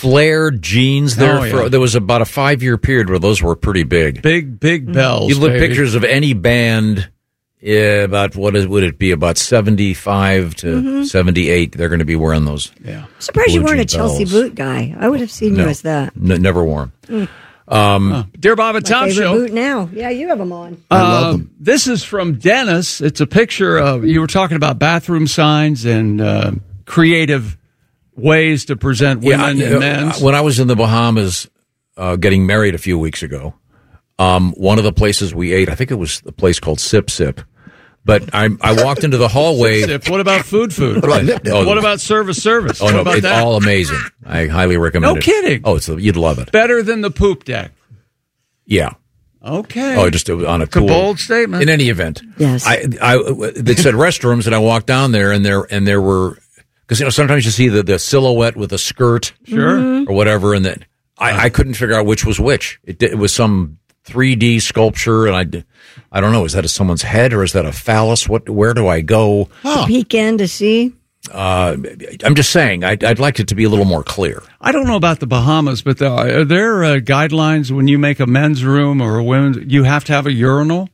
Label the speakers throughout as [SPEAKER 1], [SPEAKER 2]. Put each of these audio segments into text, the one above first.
[SPEAKER 1] flared jeans there. There was about a 5-year period where those were pretty big.
[SPEAKER 2] Big bells.
[SPEAKER 1] You look pictures of any band, about would it be about 75 to 78? They're going to be wearing those.
[SPEAKER 3] Yeah. I'm surprised you weren't a Chelsea boot guy. I would have seen you as that.
[SPEAKER 1] Never wore them.
[SPEAKER 2] Dear Bob and Tom Show.
[SPEAKER 3] Boot now. Yeah, you have them on.
[SPEAKER 4] I love them.
[SPEAKER 2] This is from Dennis. It's a picture of, you were talking about bathroom signs and creative ways to present women and men.
[SPEAKER 1] When I was in the Bahamas getting married a few weeks ago, one of the places we ate, I think it was the place called Sip Sip. But I walked into the hallway.
[SPEAKER 2] Sip. What about food? What about service?
[SPEAKER 1] Oh, no, it's all amazing. I highly recommend it.
[SPEAKER 2] No kidding.
[SPEAKER 1] Oh, you'd love it.
[SPEAKER 2] Better than the poop deck.
[SPEAKER 1] Yeah.
[SPEAKER 2] Okay.
[SPEAKER 1] Oh, just on a
[SPEAKER 2] cool. It's a bold statement.
[SPEAKER 1] In any event.
[SPEAKER 3] Yes.
[SPEAKER 1] They said restrooms, and I walked down there, and there were, because sometimes you see the silhouette with a skirt.
[SPEAKER 2] Sure.
[SPEAKER 1] Or whatever, and then I couldn't figure out which was which. It was some 3D sculpture, and I don't know. Is that someone's head or is that a phallus? Where do I go?
[SPEAKER 3] To peek in to see.
[SPEAKER 1] I'm just saying. I'd like it to be a little more clear.
[SPEAKER 2] I don't know about the Bahamas, but are there guidelines when you make a men's room or a women's? You have to have a urinal.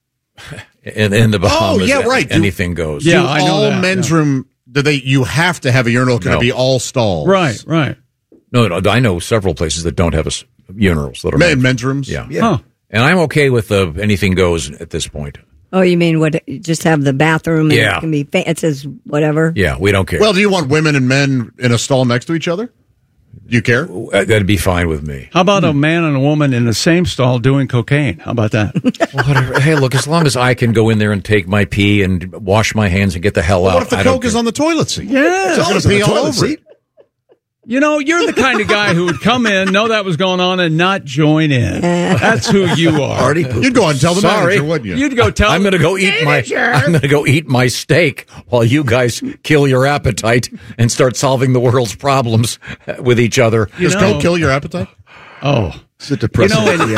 [SPEAKER 1] In the Bahamas,
[SPEAKER 4] oh yeah, right.
[SPEAKER 1] Anything goes.
[SPEAKER 2] Yeah, I know
[SPEAKER 4] all
[SPEAKER 2] that,
[SPEAKER 4] men's room. You have to have a urinal? Can it be all stalls?
[SPEAKER 2] Right.
[SPEAKER 1] No. I know several places that don't have urinals that are
[SPEAKER 4] men's rooms.
[SPEAKER 1] Yeah.
[SPEAKER 2] Huh.
[SPEAKER 1] And I'm okay with anything goes at this point.
[SPEAKER 3] Oh, you mean just have the bathroom and it can be, it says whatever?
[SPEAKER 1] Yeah, we don't care.
[SPEAKER 4] Well, do you want women and men in a stall next to each other? Do you care?
[SPEAKER 1] That'd be fine with me.
[SPEAKER 2] How about a man and a woman in the same stall doing cocaine? How about that?
[SPEAKER 1] Whatever. Hey, look, as long as I can go in there and take my pee and wash my hands and get the hell out.
[SPEAKER 4] What if the Coke is on the toilet seat?
[SPEAKER 2] Yeah.
[SPEAKER 4] It's going to pee all over it.
[SPEAKER 2] You know, you're the kind of guy who would come in, know that was going on, and not join in. That's who you are.
[SPEAKER 4] You'd go and tell the manager, wouldn't you?
[SPEAKER 2] You'd go tell.
[SPEAKER 1] I'm going to go eat my steak while you guys kill your appetite and start solving the world's problems with each other.
[SPEAKER 4] Does Coke kill your appetite?
[SPEAKER 2] Oh,
[SPEAKER 5] it's a depressing.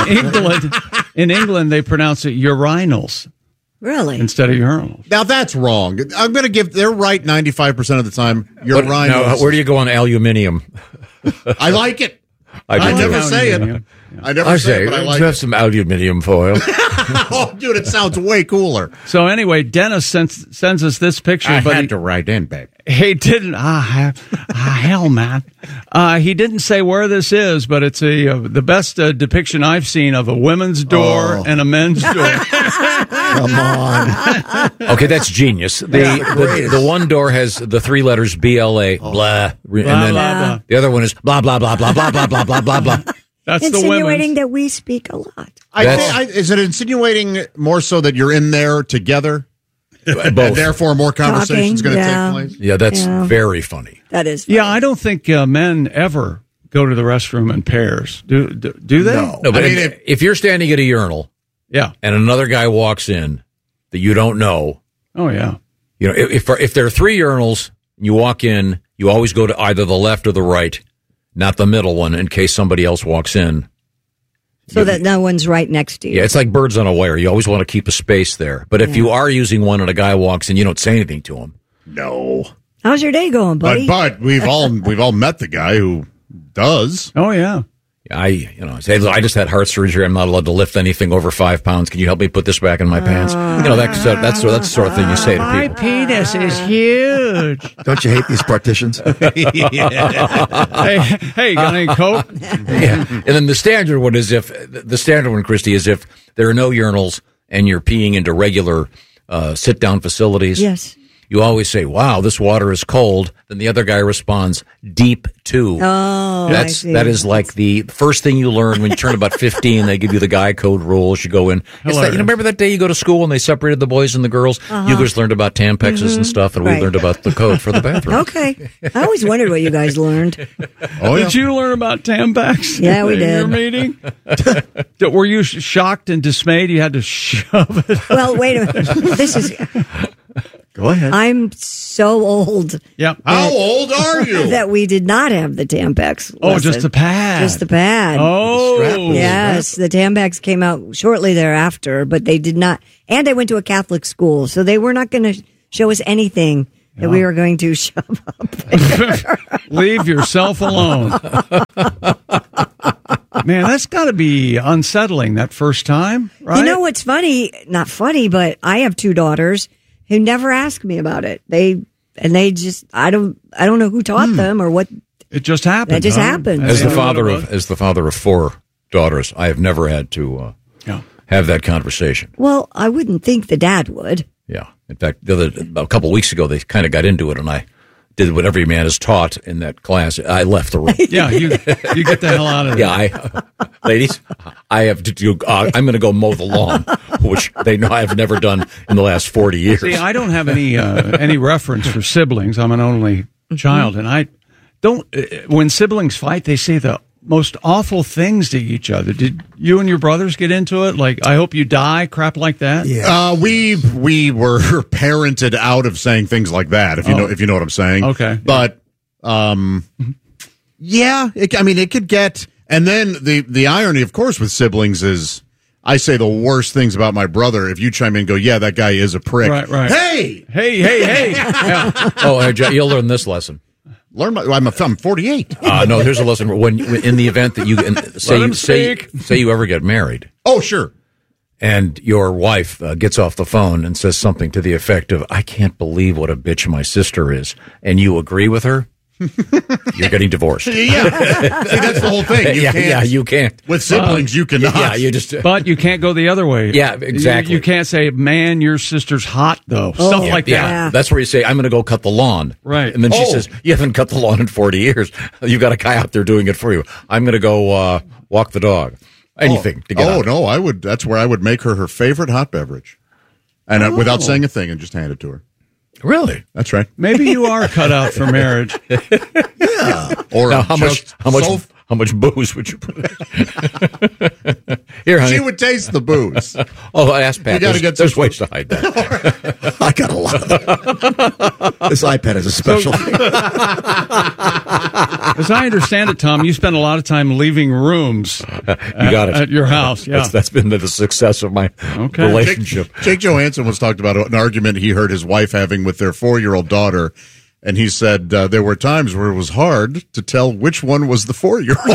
[SPEAKER 2] in England, they pronounce it urinals.
[SPEAKER 3] Really?
[SPEAKER 2] Instead of urinals.
[SPEAKER 4] Now, that's wrong. I'm going to give... They're right 95% of the time. Urinals.
[SPEAKER 1] Now, where do you go on aluminium?
[SPEAKER 4] I like it. I never say it. I never say it, but I like it.
[SPEAKER 1] Have some aluminium foil.
[SPEAKER 4] Oh, dude, it sounds way cooler.
[SPEAKER 2] So anyway, Dennis sends us this picture.
[SPEAKER 4] I had to write in, babe.
[SPEAKER 2] He didn't. Hell, man. He didn't say where this is, but it's the best depiction I've seen of a women's door and a men's door.
[SPEAKER 5] Come on.
[SPEAKER 1] Okay, that's genius. The one door has the 3 letters BLA, blah, and then
[SPEAKER 2] blah.
[SPEAKER 1] The other one is blah, blah, blah, blah, blah, blah, blah, blah, blah, blah.
[SPEAKER 2] That's
[SPEAKER 3] insinuating that we speak a lot.
[SPEAKER 4] Is it insinuating more so that you're in there together?
[SPEAKER 1] Both.
[SPEAKER 4] And therefore, more conversation's going to take place?
[SPEAKER 1] Yeah, that's very funny.
[SPEAKER 3] That is funny.
[SPEAKER 2] Yeah, I don't think men ever go to the restroom in pairs. Do they?
[SPEAKER 1] No, but if you're standing at a urinal and another guy walks in that you don't know.
[SPEAKER 2] Oh, yeah.
[SPEAKER 1] You know, if there are 3 urinals and you walk in, you always go to either the left or the right. Not the middle one, in case somebody else walks in.
[SPEAKER 3] So that no one's right next to you.
[SPEAKER 1] Yeah, it's like birds on a wire. You always want to keep a space there. But if you are using one and a guy walks in, you don't say anything to him.
[SPEAKER 4] No.
[SPEAKER 3] How's your day going, buddy?
[SPEAKER 4] But we've all met the guy who does.
[SPEAKER 2] Oh, yeah.
[SPEAKER 1] I say, I just had heart surgery. I'm not allowed to lift anything over 5 pounds. Can you help me put this back in my pants? That's the sort of thing you say to people.
[SPEAKER 2] My penis is huge.
[SPEAKER 5] Don't you hate these partitions?
[SPEAKER 2] Hey, got any Coke?
[SPEAKER 1] Yeah. And then the standard one, Christy, is if there are no urinals and you're peeing into regular sit-down facilities.
[SPEAKER 3] Yes.
[SPEAKER 1] You always say, "Wow, this water is cold." Then the other guy responds, "Deep too."
[SPEAKER 3] Oh,
[SPEAKER 1] that is like the first thing you learn when you turn about 15. They give you the guy code rules. You go in. It's like, remember that day you go to school and they separated the boys and the girls? You guys learned about Tampexes and stuff, and we learned about the code for the bathroom.
[SPEAKER 3] Okay, I always wondered what you guys learned.
[SPEAKER 4] Oh, yeah.
[SPEAKER 2] Did you learn about Tampax?
[SPEAKER 3] Yeah, we did.
[SPEAKER 2] Your meeting? Were you shocked and dismayed? You had to shove it.
[SPEAKER 3] Well, wait a minute. This is.
[SPEAKER 5] Go ahead.
[SPEAKER 3] I'm so old.
[SPEAKER 2] Yep.
[SPEAKER 4] How old are you?
[SPEAKER 3] That we did not have the Tampax.
[SPEAKER 2] Oh, just the pad.
[SPEAKER 3] Just the pad.
[SPEAKER 2] Oh,
[SPEAKER 3] yes. The Tampax came out shortly thereafter, but they did not. And I went to a Catholic school, so they were not going to show us anything that we were going to shove up there.
[SPEAKER 2] Leave yourself alone. Man, that's got to be unsettling that first time, right?
[SPEAKER 3] You know what's funny? Not funny, but I have 2 daughters who never ask me about it. They just I don't know who taught them or what.
[SPEAKER 2] It just happened.
[SPEAKER 3] It just happened.
[SPEAKER 1] As the father of 4 daughters, I have never had to have that conversation.
[SPEAKER 3] Well, I wouldn't think the dad would.
[SPEAKER 1] Yeah. In fact, a couple of weeks ago, they kind of got into it, and I did what every man is taught in that class. I left the room.
[SPEAKER 2] Yeah, you get the hell out of there.
[SPEAKER 1] Yeah, ladies, I have to do. I'm going to go mow the lawn, which they know I've never done in the last 40 years.
[SPEAKER 2] See, I don't have any reference for siblings. I'm an only child, and I don't. When siblings fight, they say the most awful things to each other. Did you and your brothers get into it? Like, I hope you die, crap like that?
[SPEAKER 4] Yeah. We were parented out of saying things like that, if you know what I'm saying.
[SPEAKER 2] Okay.
[SPEAKER 4] But it could get, and then the irony, of course, with siblings is I say the worst things about my brother. If you chime in and go, yeah, that guy is a prick.
[SPEAKER 2] Right.
[SPEAKER 4] Hey.
[SPEAKER 1] Yeah. Oh, you'll learn this lesson.
[SPEAKER 4] I'm 48.
[SPEAKER 1] No, here's a lesson. When in the event that you say you ever get married.
[SPEAKER 4] Oh, sure.
[SPEAKER 1] And your wife gets off the phone and says something to the effect of, I can't believe what a bitch my sister is. And you agree with her, you're getting divorced.
[SPEAKER 4] Yeah. See, that's the whole thing.
[SPEAKER 1] You can't.
[SPEAKER 4] With siblings, you cannot.
[SPEAKER 1] Yeah, you just.
[SPEAKER 2] But you can't go the other way.
[SPEAKER 1] Yeah, exactly.
[SPEAKER 2] You can't say, man, your sister's hot, though. Stuff like that.
[SPEAKER 1] Yeah. That's where you say, I'm going to go cut the lawn.
[SPEAKER 2] Right.
[SPEAKER 1] And then she says, you haven't cut the lawn in 40 years. You've got a guy out there doing it for you. I'm going to go walk the dog. Anything to get out.
[SPEAKER 4] No, I would. That's where I would make her favorite hot beverage. And without saying a thing and just hand it to her.
[SPEAKER 1] Really?
[SPEAKER 4] That's right.
[SPEAKER 2] Maybe you are cut out for marriage.
[SPEAKER 4] Yeah. Or
[SPEAKER 1] now, how much booze would you put in? Here, honey.
[SPEAKER 4] She would taste the booze.
[SPEAKER 1] Oh, I asked Pat. There's ways to hide that.
[SPEAKER 5] I got a lot of them. This iPad is a special thing.
[SPEAKER 2] As I understand it, Tom, you spend a lot of time leaving rooms at your house. Yeah.
[SPEAKER 1] That's been the success of my relationship.
[SPEAKER 4] Jake Johansson was talked about an argument he heard his wife having with their 4-year-old daughter. And he said there were times where it was hard to tell which one was the 4-year-old.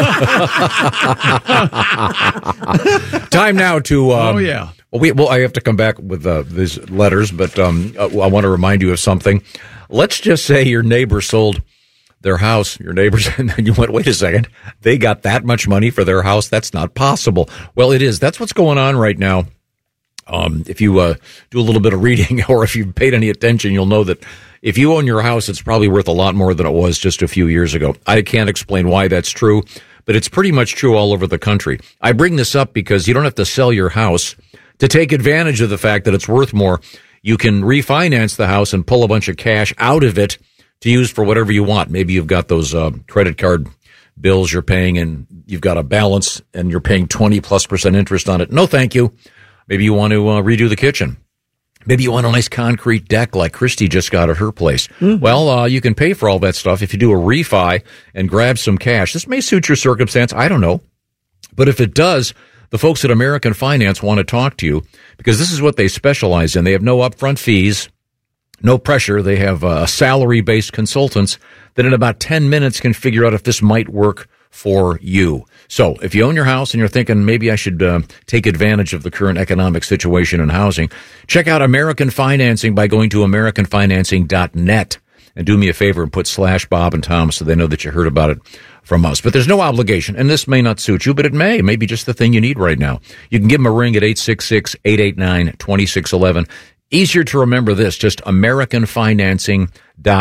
[SPEAKER 1] Time now to.
[SPEAKER 2] Well,
[SPEAKER 1] I have to come back with these letters, but I want to remind you of something. Let's just say your neighbor sold their house, your neighbors, and then you went, wait a second, they got that much money for their house? That's not possible. Well, it is. That's what's going on right now. If you do a little bit of reading or if you've paid any attention, you'll know that if you own your house, it's probably worth a lot more than it was just a few years ago. I can't explain why that's true, but it's pretty much true all over the country. I bring this up because you don't have to sell your house to take advantage of the fact that it's worth more. You can refinance the house and pull a bunch of cash out of it to use for whatever you want. Maybe you've got those credit card bills you're paying and you've got a balance and you're paying 20+% interest on it. No, thank you. Maybe you want to redo the kitchen. Maybe you want a nice concrete deck like Christy just got at her place. Mm-hmm. Well, you can pay for all that stuff if you do a refi and grab some cash. This may suit your circumstance. I don't know. But if it does, the folks at American Finance want to talk to you because this is what they specialize in. They have no upfront fees, no pressure. They have salary-based consultants that in about 10 minutes can figure out if this might work for you. So if you own your house and you're thinking maybe I should take advantage of the current economic situation in housing, check out American Financing by going to AmericanFinancing.net and do me a favor and put /Bob and Tom so they know that you heard about it from us. But there's no obligation, and this may not suit you, but it may be just the thing you need right now. You can give them a ring at 866-889-2611. Easier to remember this, just AmericanFinancing.net.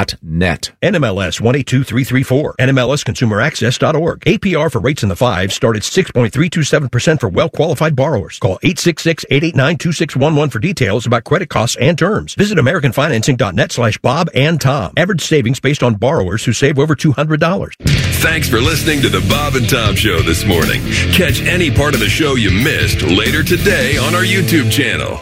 [SPEAKER 6] NMLS 182334. NMLSConsumerAccess.org. APR for rates in the 5s start at 6.327% for well-qualified borrowers. Call 866-889-2611 for details about credit costs and terms. Visit AmericanFinancing.net/Bob and Tom. Average savings based on borrowers who save over $200.
[SPEAKER 7] Thanks for listening to the Bob and Tom Show this morning. Catch any part of the show you missed later today on our YouTube channel.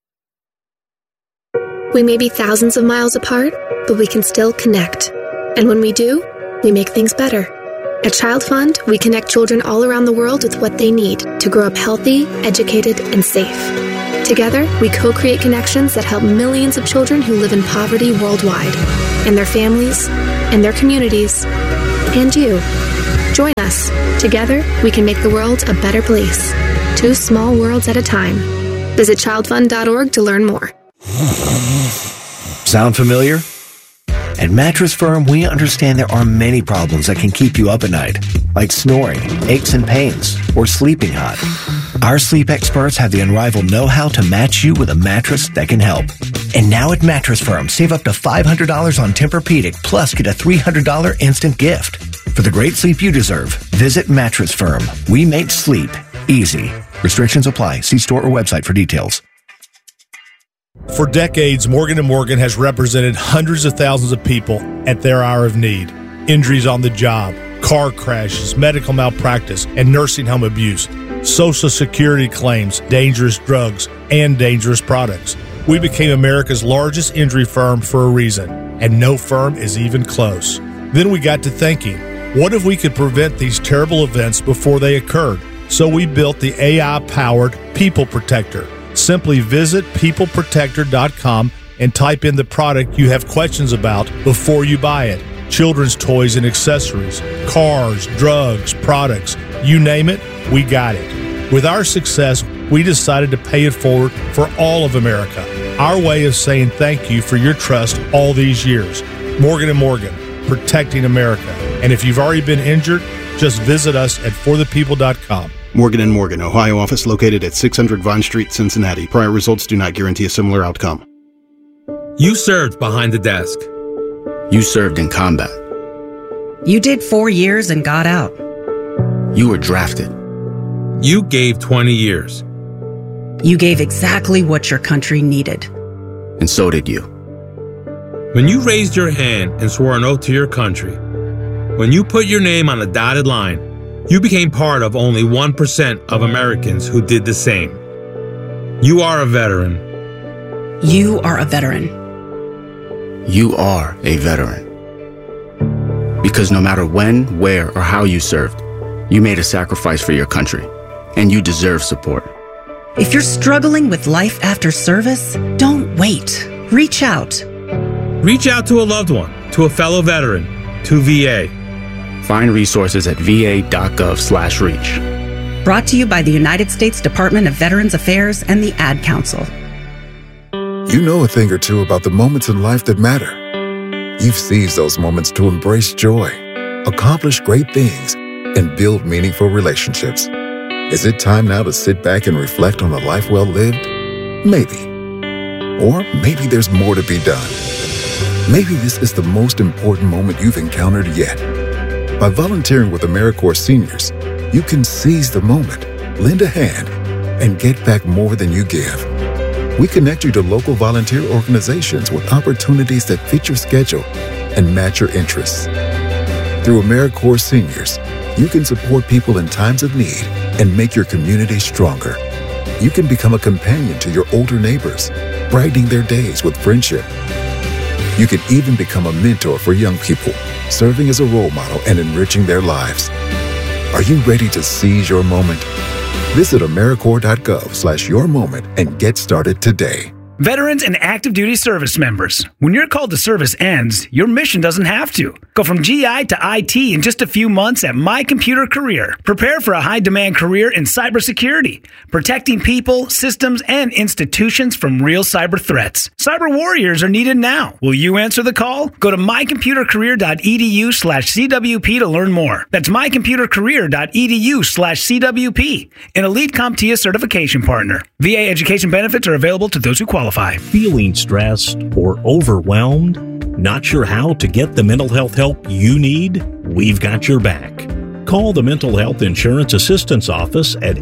[SPEAKER 8] We may be thousands of miles apart, but we can still connect. And when we do, we make things better. At Child Fund, we connect children all around the world with what they need to grow up healthy, educated, and safe. Together, we co-create connections that help millions of children who live in poverty worldwide, and their families, and their communities, and you. Join us. Together, we can make the world a better place. 2 small worlds at a time. Visit childfund.org to learn more.
[SPEAKER 9] Sound familiar? At Mattress Firm, we understand there are many problems that can keep you up at night, like snoring, aches and pains, or sleeping hot. Our sleep experts have the unrivaled know-how to match you with a mattress that can help. And now at Mattress Firm, save up to $500 on Tempur-Pedic, plus get a $300 instant gift. For the great sleep you deserve, visit Mattress Firm. We make sleep easy. Restrictions apply. See store or website for details.
[SPEAKER 10] For decades, Morgan & Morgan has represented hundreds of thousands of people at their hour of need. Injuries on the job, car crashes, medical malpractice, and nursing home abuse, Social Security claims, dangerous drugs, and dangerous products. We became America's largest injury firm for a reason, and no firm is even close. Then we got to thinking, what if we could prevent these terrible events before they occurred? So we built the AI-powered People Protector. Simply visit peopleprotector.com and type in the product you have questions about before you buy it. Children's toys and accessories, cars, drugs, products, you name it, we got it. With our success, we decided to pay it forward for all of America. Our way of saying thank you for your trust all these years. Morgan & Morgan, protecting America. And if you've already been injured, just visit us at forthepeople.com.
[SPEAKER 11] Morgan & Morgan, Ohio office located at 600 Vine Street, Cincinnati. Prior results do not guarantee a similar outcome.
[SPEAKER 12] You served behind the desk.
[SPEAKER 13] You served in combat.
[SPEAKER 14] You did 4 years and got out.
[SPEAKER 13] You were drafted.
[SPEAKER 12] You gave 20 years.
[SPEAKER 14] You gave exactly what your country needed.
[SPEAKER 13] And so did you.
[SPEAKER 12] When you raised your hand and swore an oath to your country, when you put your name on a dotted line, you became part of only 1% of Americans who did the same. You are a veteran.
[SPEAKER 14] You are a veteran.
[SPEAKER 13] You are a veteran. Because no matter when, where, or how you served, you made a sacrifice for your country, and you deserve support.
[SPEAKER 14] If you're struggling with life after service, don't wait. Reach out.
[SPEAKER 12] Reach out to a loved one, to a fellow veteran, to VA.
[SPEAKER 13] Find resources at va.gov/reach.
[SPEAKER 14] Brought to you by the United States Department of Veterans Affairs and the Ad Council.
[SPEAKER 15] You know a thing or two about the moments in life that matter. You've seized those moments to embrace joy, accomplish great things, and build meaningful relationships. Is it time now to sit back and reflect on a life well lived? Maybe. Or maybe there's more to be done. Maybe this is the most important moment you've encountered yet. By volunteering with AmeriCorps Seniors, you can seize the moment, lend a hand, and get back more than you give. We connect you to local volunteer organizations with opportunities that fit your schedule and match your interests. Through AmeriCorps Seniors, you can support people in times of need and make your community stronger. You can become a companion to your older neighbors, brightening their days with friendship. You can even become a mentor for young people, serving as a role model and enriching their lives. Are you ready to seize your moment? Visit AmeriCorps.gov/yourmoment and get started today.
[SPEAKER 16] Veterans and active duty service members, when your call to service ends, your mission doesn't have to. Go from GI to IT in just a few months at My Computer Career. Prepare for a high-demand career in cybersecurity, protecting people, systems, and institutions from real cyber threats. Cyber warriors are needed now. Will you answer the call? Go to mycomputercareer.edu/CWP to learn more. That's mycomputercareer.edu/CWP, an Elite CompTIA certification partner. VA education benefits are available to those who qualify.
[SPEAKER 17] Feeling stressed or overwhelmed? Not sure how to get the mental health help you need? We've got your back. Call the Mental Health Insurance Assistance Office at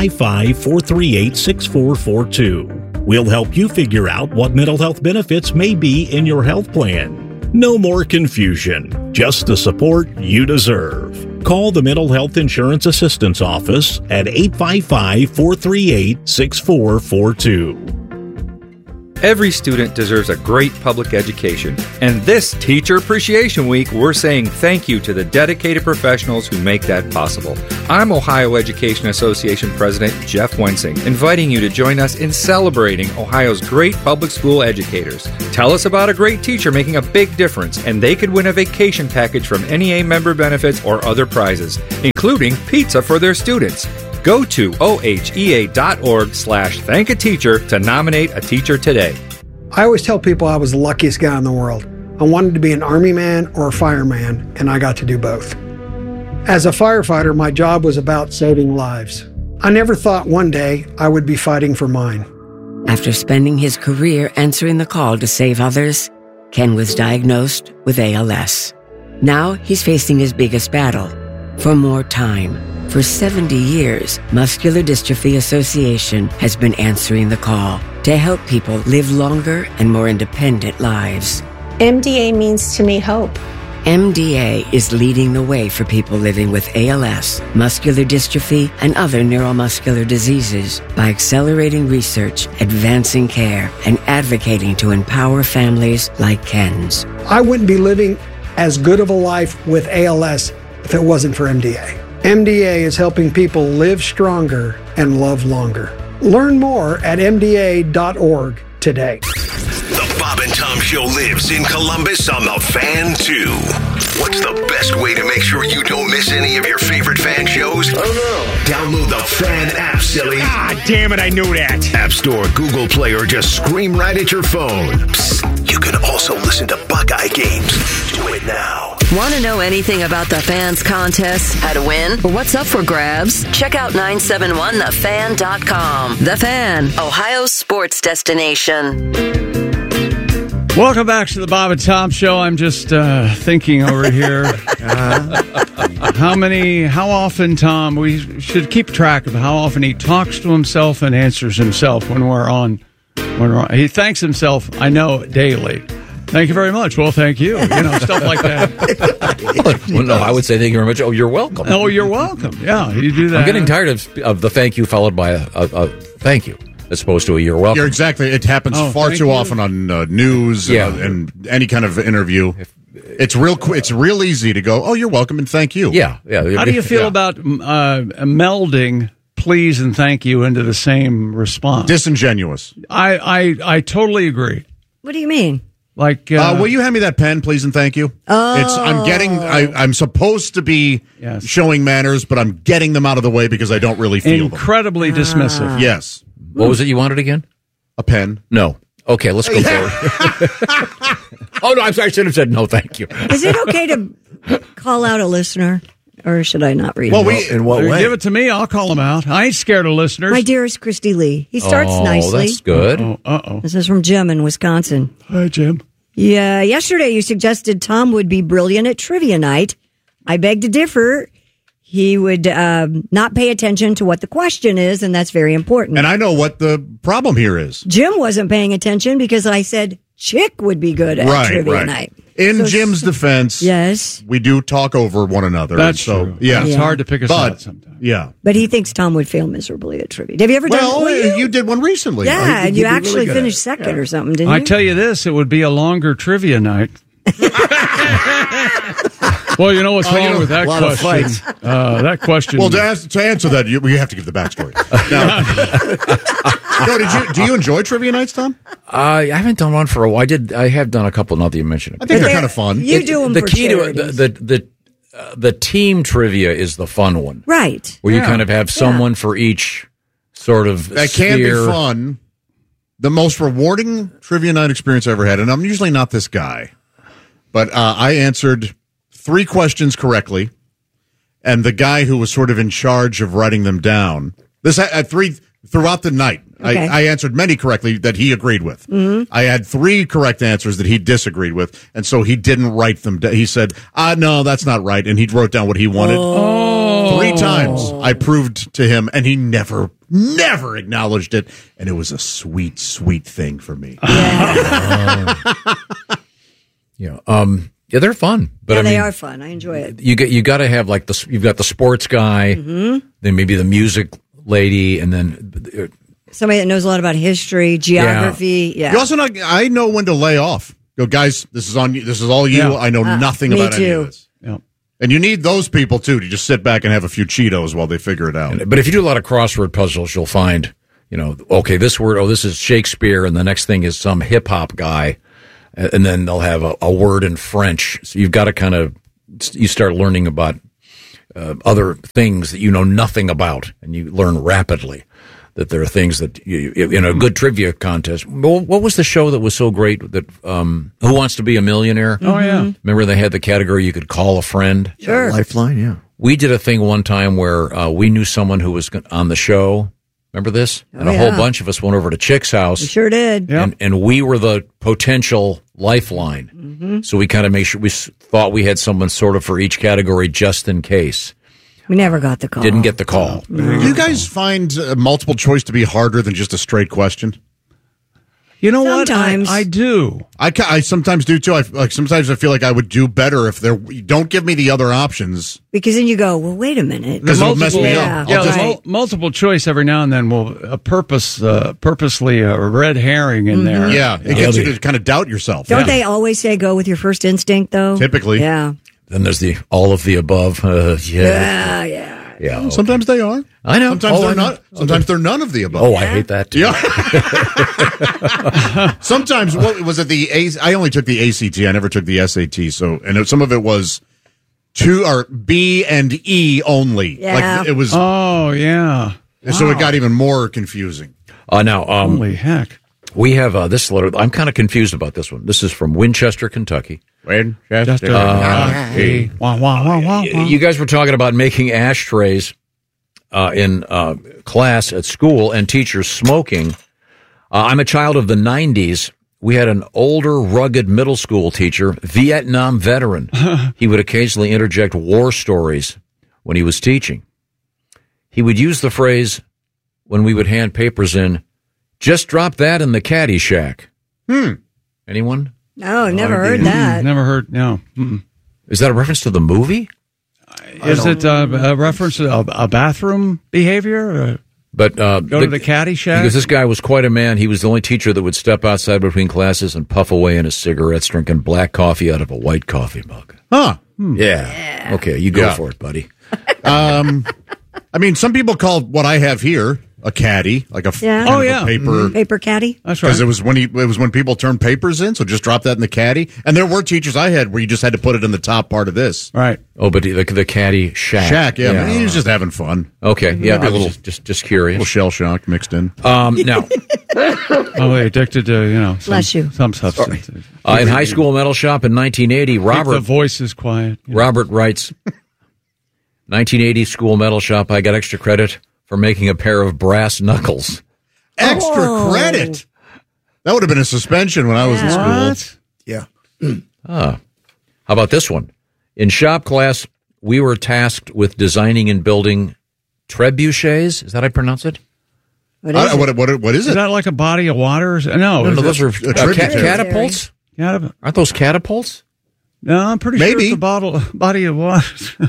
[SPEAKER 17] 855-438-6442. We'll help you figure out what mental health benefits may be in your health plan. No more confusion, just the support you deserve. Call the Mental Health Insurance Assistance Office at 855-438-6442.
[SPEAKER 18] Every student deserves a great public education. And this Teacher Appreciation Week, we're saying thank you to the dedicated professionals who make that possible. I'm Ohio Education Association President Jeff Wensing, inviting you to join us in celebrating Ohio's great public school educators. Tell us about a great teacher making a big difference, and they could win a vacation package from NEA member benefits or other prizes, including pizza for their students. Go to ohea.org/thank-a-teacher to nominate a teacher today.
[SPEAKER 19] I always tell people I was the luckiest guy in the world. I wanted to be an Army man or a fireman, and I got to do both. As a firefighter, my job was about saving lives. I never thought one day I would be fighting for mine.
[SPEAKER 20] After spending his career answering the call to save others, Ken was diagnosed with ALS. Now he's facing his biggest battle, for more time. For 70 years, Muscular Dystrophy Association has been answering the call to help people live longer and more independent lives.
[SPEAKER 21] MDA means to me hope.
[SPEAKER 20] MDA is leading the way for people living with ALS, muscular dystrophy, and other neuromuscular diseases by accelerating research, advancing care, and advocating to empower families like Ken's.
[SPEAKER 19] I wouldn't be living as good of a life with ALS if it wasn't for MDA. MDA is helping people live stronger and love longer. Learn more at MDA.org today.
[SPEAKER 22] The Bob and Tom Show lives in Columbus on the Fan 2. What's the best way to make sure you don't miss any of your favorite fan shows? Oh no. Download the Fan app, silly.
[SPEAKER 23] Ah, damn it, I knew that.
[SPEAKER 22] App Store, Google Play, or just scream right at your phone. Psst, you can also listen to Buckeye games. Do it now.
[SPEAKER 24] Want to know anything about the Fans contest, how to win, or what's up for grabs? Check out 971thefan.com. The Fan, Ohio's sports destination.
[SPEAKER 2] Welcome back to the Bob and Tom Show. I'm just thinking over here. How often, Tom, we should keep track of how often he talks to himself and answers himself when we're on. He thanks himself, I know, daily. Thank you very much. Well, thank you. Stuff like that.
[SPEAKER 1] Well, no, I would say thank you very much. Oh, you're welcome.
[SPEAKER 2] Oh, you're welcome. Yeah, you do that.
[SPEAKER 1] I'm getting tired of the thank you followed by a thank you. As opposed to a you're welcome.
[SPEAKER 4] You're exactly. It happens far too often on news and any kind of interview. It's real easy to go, oh, you're welcome and thank you.
[SPEAKER 1] Yeah.
[SPEAKER 2] How do you feel about melding please and thank you into the same response?
[SPEAKER 4] Disingenuous.
[SPEAKER 2] I totally agree.
[SPEAKER 3] What do you mean?
[SPEAKER 2] Like,
[SPEAKER 4] will you hand me that pen, please and thank you?
[SPEAKER 3] Oh,
[SPEAKER 4] I'm supposed to be showing manners, but I'm getting them out of the way because I don't really feel
[SPEAKER 2] incredibly dismissive.
[SPEAKER 4] Yes.
[SPEAKER 1] What was it you wanted again?
[SPEAKER 4] A pen.
[SPEAKER 1] No. Okay, let's go forward. Oh, no, I'm sorry. I should have said no, thank you.
[SPEAKER 3] Is it okay to call out a listener, or should I not read it?
[SPEAKER 2] In what way? Give it to me. I'll call him out. I ain't scared of listeners.
[SPEAKER 3] My dearest Christy Lee. He starts nicely.
[SPEAKER 1] That's good.
[SPEAKER 2] Uh-oh.
[SPEAKER 3] This is from Jim in Wisconsin.
[SPEAKER 2] Hi, Jim.
[SPEAKER 3] Yeah, yesterday you suggested Tom would be brilliant at trivia night. I beg to differ. He would not pay attention to what the question is, and that's very important.
[SPEAKER 4] And I know what the problem here is.
[SPEAKER 3] Jim wasn't paying attention because I said Chick would be good at trivia night.
[SPEAKER 4] In Jim's defense,
[SPEAKER 3] yes,
[SPEAKER 4] we do talk over one another.
[SPEAKER 2] That's true.
[SPEAKER 4] Yeah,
[SPEAKER 2] it's hard to pick us out sometimes.
[SPEAKER 4] Yeah,
[SPEAKER 3] but he thinks Tom would fail miserably at trivia. Have you ever done?
[SPEAKER 4] Well, you did one recently.
[SPEAKER 3] Yeah, and you actually finished second or something, didn't you?
[SPEAKER 2] I tell you this, it would be a longer trivia night. Well, you know what's wrong with that question? That question.
[SPEAKER 4] Well, to answer that, we have to give the backstory. No, do you enjoy trivia nights, Tom?
[SPEAKER 1] I haven't done one for a while. I have done a couple. Now that you mention it,
[SPEAKER 4] I think they're kind of fun.
[SPEAKER 3] You do them
[SPEAKER 1] the
[SPEAKER 3] for
[SPEAKER 1] key
[SPEAKER 3] charities.
[SPEAKER 1] to the team trivia is the fun one,
[SPEAKER 3] right?
[SPEAKER 1] Where you kind of have someone for each sort of
[SPEAKER 4] that
[SPEAKER 1] sphere.
[SPEAKER 4] can be fun. The most rewarding trivia night experience I ever had, and I'm usually not this guy, but I answered 3 questions correctly, and the guy who was sort of in charge of writing them down. This at 3 throughout the night. Okay. I answered many correctly that he agreed with. Mm-hmm. I had 3 correct answers that he disagreed with, and so he didn't write them down. He said, no, that's not right, and he wrote down what he wanted. 3 times I proved to him, and he never acknowledged it, and it was a sweet, sweet thing for me.
[SPEAKER 1] Yeah, they're fun. But
[SPEAKER 3] they are fun. I enjoy it.
[SPEAKER 1] You got to have you've got the sports guy, then maybe the music lady, and then
[SPEAKER 3] somebody that knows a lot about history, geography. Yeah.
[SPEAKER 4] You also know, I know when to lay off. Go, guys, this is on you. This is all you.
[SPEAKER 2] Yeah.
[SPEAKER 4] I know nothing about any of this.
[SPEAKER 2] Yeah.
[SPEAKER 4] And you need those people, too, to just sit back and have a few Cheetos while they figure it out.
[SPEAKER 1] But if you do a lot of crossword puzzles, you'll find, okay, this word, this is Shakespeare, and the next thing is some hip-hop guy, and then they'll have a word in French. So you've got to you start learning about other things that you know nothing about, and you learn rapidly that there are things that in a good trivia contest. What was the show that was so great that Who Wants to Be a Millionaire?
[SPEAKER 2] Oh yeah,
[SPEAKER 1] remember they had the category you could call a friend.
[SPEAKER 3] Sure,
[SPEAKER 5] Lifeline. Yeah,
[SPEAKER 1] we did a thing one time where we knew someone who was on the show. Remember this? And a whole bunch of us went over to Chick's house.
[SPEAKER 3] We sure did.
[SPEAKER 1] And we were the potential lifeline. Mm-hmm. So we kind of made sure we thought we had someone sort of for each category just in case.
[SPEAKER 3] We never got the call.
[SPEAKER 1] Didn't get the call.
[SPEAKER 4] No. You guys find multiple choice to be harder than just a straight question?
[SPEAKER 2] You know
[SPEAKER 3] sometimes.
[SPEAKER 2] what? I do.
[SPEAKER 4] I sometimes do too. Sometimes I feel like I would do better if don't give me the other options.
[SPEAKER 3] Because then you go, well, wait a minute.
[SPEAKER 4] Because it'll mess me up.
[SPEAKER 2] Multiple choice every now and then will purposely a red herring in there.
[SPEAKER 4] Yeah, it gets you to kind of doubt yourself.
[SPEAKER 3] Don't they always say go with your first instinct, though?
[SPEAKER 4] Typically.
[SPEAKER 3] Yeah.
[SPEAKER 1] Then there's the all of the above.
[SPEAKER 3] Yeah.
[SPEAKER 4] Okay. Sometimes they are.
[SPEAKER 1] I know.
[SPEAKER 4] Sometimes they're not. Sometimes they're none of the above.
[SPEAKER 1] Oh, I hate that too.
[SPEAKER 4] Yeah. Sometimes, what was it? I only took the ACT. I never took the SAT. So, and some of it was B and E only.
[SPEAKER 3] Yeah.
[SPEAKER 4] Like it was.
[SPEAKER 2] Oh yeah.
[SPEAKER 4] So it got even more confusing.
[SPEAKER 1] Now,
[SPEAKER 2] holy heck.
[SPEAKER 1] We have this letter. I'm kind of confused about this one. This is from Winchester, Kentucky.
[SPEAKER 2] Winchester.
[SPEAKER 1] You guys were talking about making ashtrays in class at school and teachers smoking. I'm a child of the 90s. We had an older, rugged middle school teacher, Vietnam veteran. He would occasionally interject war stories when he was teaching. He would use the phrase when we would hand papers in, "Just drop that in the caddy shack." Anyone?
[SPEAKER 3] No, never heard that.
[SPEAKER 2] Never heard. No.
[SPEAKER 1] Is that a reference to the movie?
[SPEAKER 2] Is it a reference to a bathroom behavior?
[SPEAKER 1] But
[SPEAKER 2] go to the caddy shack?
[SPEAKER 1] Because this guy was quite a man. He was the only teacher that would step outside between classes and puff away in his cigarettes, drinking black coffee out of a white coffee mug.
[SPEAKER 4] Huh.
[SPEAKER 1] Yeah. Okay, you go for it, buddy.
[SPEAKER 4] I mean, some people call what I have here a caddy, like a a paper
[SPEAKER 3] paper caddy.
[SPEAKER 2] That's right.
[SPEAKER 4] Because it was when people turned papers in, so just drop that in the caddy. And there were teachers I had where you just had to put it in the top part of this.
[SPEAKER 2] Right.
[SPEAKER 1] Oh, but the caddy shack.
[SPEAKER 4] Yeah. He was just having fun.
[SPEAKER 1] Okay, yeah,
[SPEAKER 4] Maybe
[SPEAKER 1] a little just curious.
[SPEAKER 4] A little shell shock mixed in.
[SPEAKER 1] Now,
[SPEAKER 2] addicted to
[SPEAKER 3] Bless you.
[SPEAKER 2] some substance.
[SPEAKER 1] In high school metal shop in 1980, Robert.
[SPEAKER 2] The voice is quiet.
[SPEAKER 1] Robert writes, 1980 school metal shop. I got extra credit for making a pair of brass knuckles.
[SPEAKER 4] Extra credit? That would have been a suspension when I was in school.
[SPEAKER 5] Yeah.
[SPEAKER 1] How about this one? In shop class, we were tasked with designing and building trebuchets. Is that how I pronounce it?
[SPEAKER 4] What is it?
[SPEAKER 2] Is that like a body of water? No,
[SPEAKER 1] those are catapults. Aren't those catapults?
[SPEAKER 2] No, I'm pretty sure it's a body of water.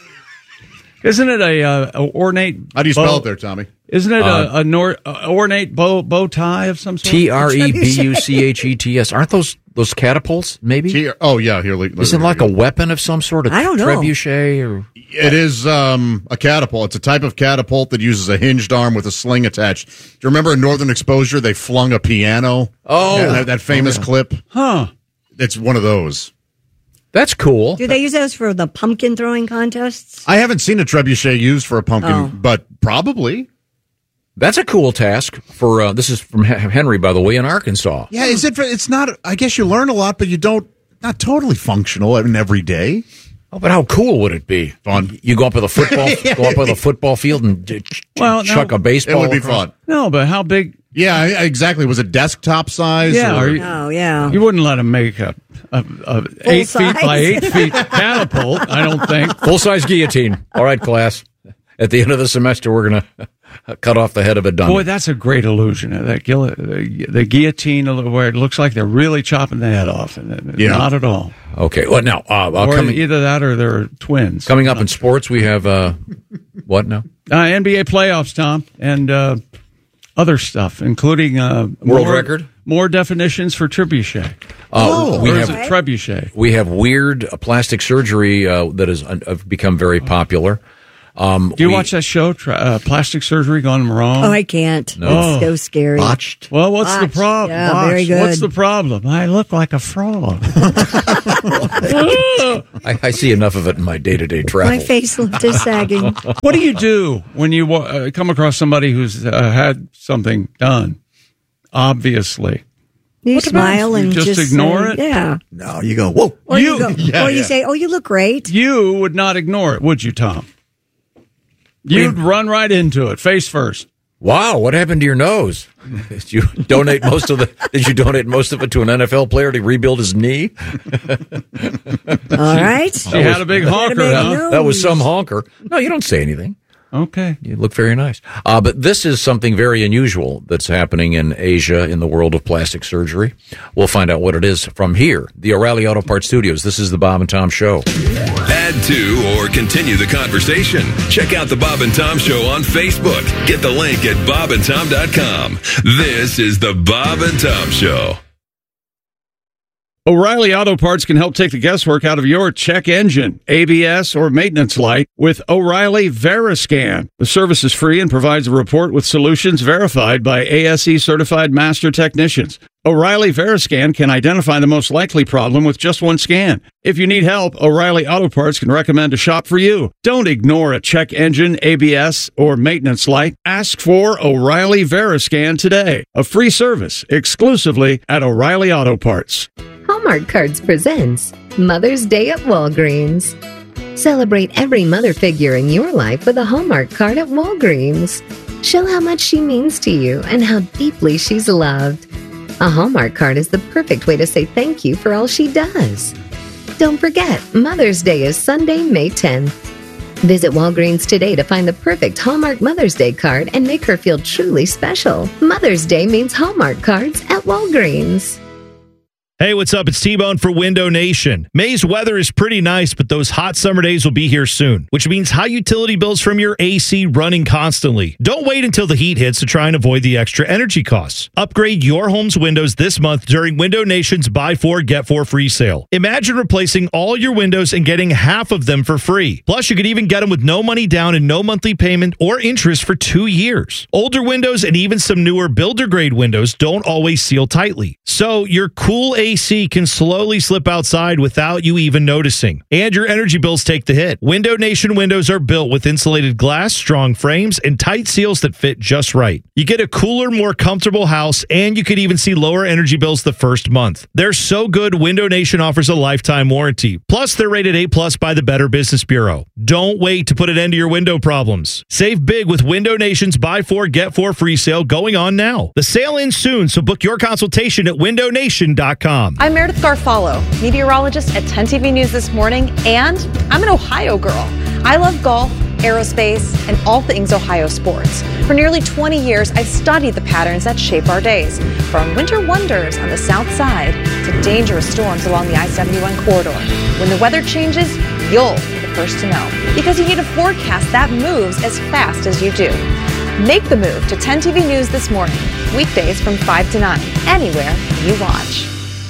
[SPEAKER 2] Isn't it a ornate?
[SPEAKER 4] How do you spell it there, Tommy?
[SPEAKER 2] Isn't it a ornate bow tie of some sort?
[SPEAKER 1] Trebuchets. Aren't those catapults? Maybe.
[SPEAKER 4] Here.
[SPEAKER 1] Isn't it like a weapon of some sort?
[SPEAKER 3] I don't know.
[SPEAKER 1] Trebuchet or
[SPEAKER 4] it is a catapult. It's a type of catapult that uses a hinged arm with a sling attached. Do you remember in Northern Exposure they flung a piano?
[SPEAKER 1] Oh,
[SPEAKER 4] that famous clip.
[SPEAKER 2] Huh.
[SPEAKER 4] It's one of those.
[SPEAKER 1] That's cool.
[SPEAKER 3] Do they use those for the pumpkin throwing contests?
[SPEAKER 4] I haven't seen a trebuchet used for a pumpkin, but probably.
[SPEAKER 1] That's a cool task for. This is from Henry, by the way, in Arkansas.
[SPEAKER 4] Yeah, is it? It's not. I guess you learn a lot, but you don't. Not totally functional every day.
[SPEAKER 1] Oh, but how cool would it be?
[SPEAKER 4] Fun.
[SPEAKER 1] You go up with a football, football field and chuck a baseball.
[SPEAKER 4] It would be
[SPEAKER 1] across.
[SPEAKER 4] fun.
[SPEAKER 2] No, but how big?
[SPEAKER 4] Yeah, exactly. Was it desktop size?
[SPEAKER 2] Yeah.
[SPEAKER 3] Yeah.
[SPEAKER 2] You wouldn't let him make a 8 feet by 8 feet catapult. I don't think
[SPEAKER 1] full size guillotine. All right, class. At the end of the semester, we're gonna cut off the head of a dummy.
[SPEAKER 2] Boy, that's a great illusion. The guillotine, where it looks like they're really chopping the head off, and not at all.
[SPEAKER 1] Okay. Well, now
[SPEAKER 2] either that or they're twins.
[SPEAKER 1] Coming up in sports, we have what now?
[SPEAKER 2] NBA playoffs, Tom, and other stuff, including
[SPEAKER 1] world record,
[SPEAKER 2] more definitions for trebuchet.
[SPEAKER 1] We have
[SPEAKER 2] trebuchet.
[SPEAKER 1] We have weird plastic surgery that has become very popular.
[SPEAKER 2] Do you watch that show, Plastic Surgery Gone Wrong?
[SPEAKER 3] Oh, I can't.
[SPEAKER 1] No.
[SPEAKER 3] It's so scary.
[SPEAKER 4] Botched.
[SPEAKER 2] Well, what's the problem?
[SPEAKER 3] Yeah, very good.
[SPEAKER 2] What's the problem? I look like a frog.
[SPEAKER 1] I see enough of it in my day-to-day travel.
[SPEAKER 3] My facelift is sagging.
[SPEAKER 2] What do you do when you come across somebody who's had something done? Obviously.
[SPEAKER 3] You smile and
[SPEAKER 2] just ignore
[SPEAKER 3] say,
[SPEAKER 2] it?
[SPEAKER 3] Yeah.
[SPEAKER 4] No, you go, whoa.
[SPEAKER 3] Or you say, oh, you look great.
[SPEAKER 2] You would not ignore it, would you, Tom? You'd run right into it, face first.
[SPEAKER 1] Wow, what happened to your nose? Did you donate most of it to an NFL player to rebuild his knee?
[SPEAKER 3] All right.
[SPEAKER 2] She had a big honker, huh?
[SPEAKER 1] That was some honker. No, you don't say anything.
[SPEAKER 2] Okay.
[SPEAKER 1] You look very nice. But this is something very unusual that's happening in Asia in the world of plastic surgery. We'll find out what it is from here, the O'Reilly Auto Parts Studios. This is the Bob and Tom Show.
[SPEAKER 22] Add to or continue the conversation. Check out the Bob and Tom Show on Facebook. Get the link at bobandtom.com. This is the Bob and Tom Show.
[SPEAKER 2] O'Reilly Auto Parts can help take the guesswork out of your check engine, ABS, or maintenance light with O'Reilly Veriscan. The service is free and provides a report with solutions verified by ASE certified master technicians. O'Reilly Veriscan can identify the most likely problem with just one scan. If you need help, O'Reilly Auto Parts can recommend a shop for you. Don't ignore a check engine, ABS, or maintenance light. Ask for O'Reilly Veriscan today. A free service exclusively at O'Reilly Auto Parts.
[SPEAKER 5] Hallmark Cards presents Mother's Day at Walgreens. Celebrate every mother figure in your life with a Hallmark card at Walgreens. Show how much she means to you and how deeply she's loved. A Hallmark card is the perfect way to say thank you for all she does. Don't forget, Mother's Day is Sunday, May 10th. Visit Walgreens today to find the perfect Hallmark Mother's Day card and make her feel truly special. Mother's Day means Hallmark cards at Walgreens.
[SPEAKER 6] Hey, what's up? It's T-Bone for Window Nation. May's weather is pretty nice, but those hot summer days will be here soon, which means high utility bills from your AC running constantly. Don't wait until the heat hits to try and avoid the extra energy costs. Upgrade your home's windows this month during Window Nation's Buy 4, Get 4 free sale. Imagine replacing all your windows and getting half of them for free. Plus, you could even get them with no money down and no monthly payment or interest for 2 years. Older windows and even some newer builder-grade windows don't always seal tightly. So your cool AC can slowly slip outside without you even noticing. And your energy bills take the hit. Window Nation windows are built with insulated glass, strong frames, and tight seals that fit just right. You get a cooler, more comfortable house, and you could even see lower energy bills the first month. They're so good, Window Nation offers a lifetime warranty. Plus, they're rated A+ by the Better Business Bureau. Don't wait to put an end to your window problems. Save big with Window Nation's Buy 4, Get 4 free sale going on now. The sale ends soon, so book your consultation at windownation.com.
[SPEAKER 7] I'm Meredith Garfalo, meteorologist at 10 TV News This Morning, and I'm an Ohio girl. I love golf, aerospace, and all things Ohio sports. For nearly 20 years, I've studied the patterns that shape our days, from winter wonders on the south side to dangerous storms along the I-71 corridor. When the weather changes, you'll be the first to know, because you need a forecast that moves as fast as you do. Make the move to 10 TV News This Morning, weekdays from 5 to 9, anywhere you watch.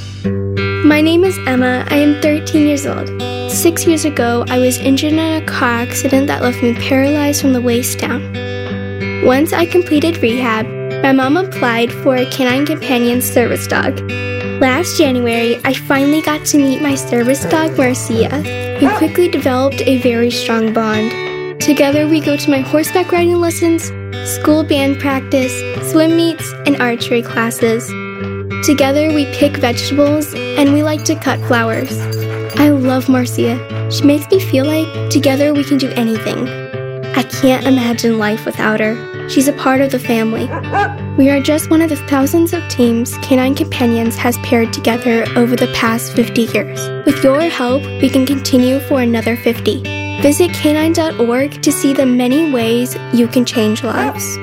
[SPEAKER 8] My name is Emma. I am 13 years old. 6 years ago, I was injured in a car accident that left me paralyzed from the waist down. Once I completed rehab, my mom applied for a Canine Companion service dog. Last January, I finally got to meet my service dog, Marcia. We quickly developed a very strong bond. Together, we go to my horseback riding lessons, school band practice, swim meets, and archery classes. Together, we pick vegetables, and we like to cut flowers. I love Marcia. She makes me feel like together we can do anything. I can't imagine life without her. She's a part of the family. We are just one of the thousands of teams Canine Companions has paired together over the past 50 years. With your help, we can continue for another 50. Visit canine.org to see the many ways you can change lives.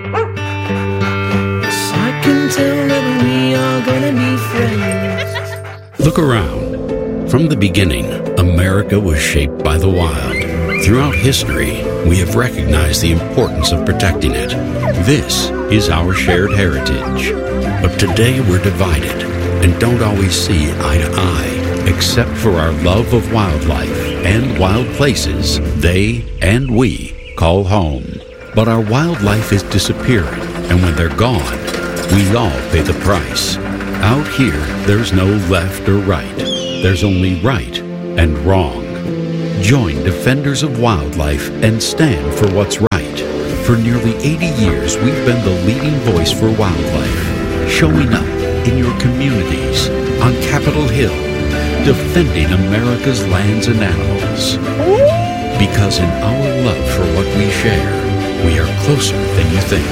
[SPEAKER 25] I can tell that we are gonna be friends.
[SPEAKER 26] Look around. From the beginning, America was shaped by the wild. Throughout history, we have recognized the importance of protecting it. This is our shared heritage. But today we're divided and don't always see eye to eye, except for our love of wildlife and wild places they and we call home. But our wildlife is disappearing, and when they're gone, we all pay the price. Out here, there's no left or right. There's only right and wrong. Join Defenders of Wildlife and stand for what's right. For nearly 80 years, we've been the leading voice for wildlife, showing up in your communities, on Capitol Hill, defending America's lands and animals. Because in our love for what we share, we are closer than you think.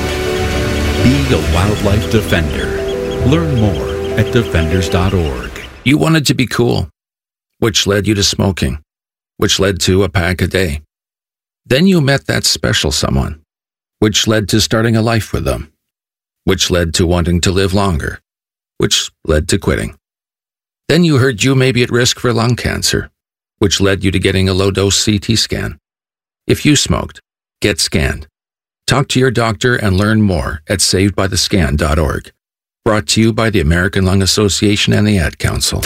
[SPEAKER 26] Be a wildlife defender. Learn more at defenders.org.
[SPEAKER 9] You wanted to be cool, which led you to smoking, which led to a pack a day. Then you met that special someone, which led to starting a life with them, which led to wanting to live longer, which led to quitting. Then you heard you may be at risk for lung cancer, which led you to getting a low-dose CT scan. If you smoked, get scanned. Talk to your doctor and learn more at savedbythescan.org. Brought to you by the American Lung Association and the Ad Council.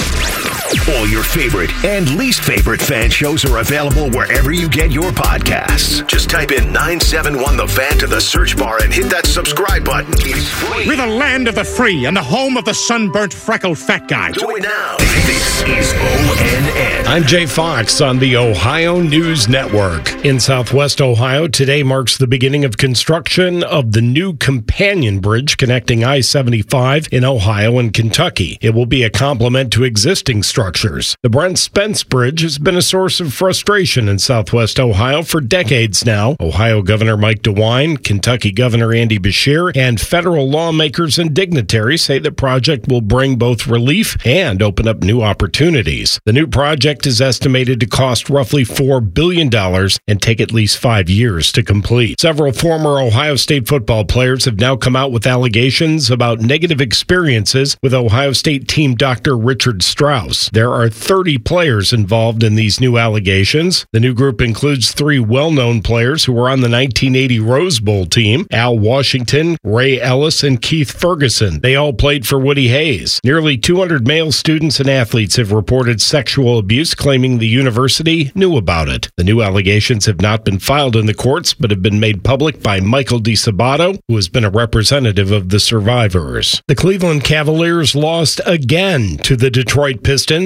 [SPEAKER 22] All your favorite and least favorite fan shows are available wherever you get your podcasts. Just type in 971 The Fan to the search bar and hit that subscribe button. It's free.
[SPEAKER 23] We're the land of the free and the home of the sunburnt, freckled fat guy.
[SPEAKER 22] Do it now. This is ONN.
[SPEAKER 10] I'm Jay Fox on the Ohio News Network. In Southwest Ohio, today marks the beginning of construction of the new companion bridge connecting I-75 in Ohio and Kentucky. It will be a complement to existing structures. The Brent Spence Bridge has been a source of frustration in Southwest Ohio for decades now. Ohio Governor Mike DeWine, Kentucky Governor Andy Beshear, and federal lawmakers and dignitaries say the project will bring both relief and open up new opportunities. The new project is estimated to cost roughly $4 billion and take at least 5 years to complete. Several former Ohio State football players have now come out with allegations about negative experiences with Ohio State team Dr. Richard Strauss. There are 30 players involved in these new allegations. The new group includes 3 well-known players who were on the 1980 Rose Bowl team: Al Washington, Ray Ellis, and Keith Ferguson. They all played for Woody Hayes. Nearly 200 male students and athletes have reported sexual abuse, claiming the university knew about it. The new allegations have not been filed in the courts, but have been made public by Michael DiSabato, who has been a representative of the survivors. The Cleveland Cavaliers lost again to the Detroit Pistons,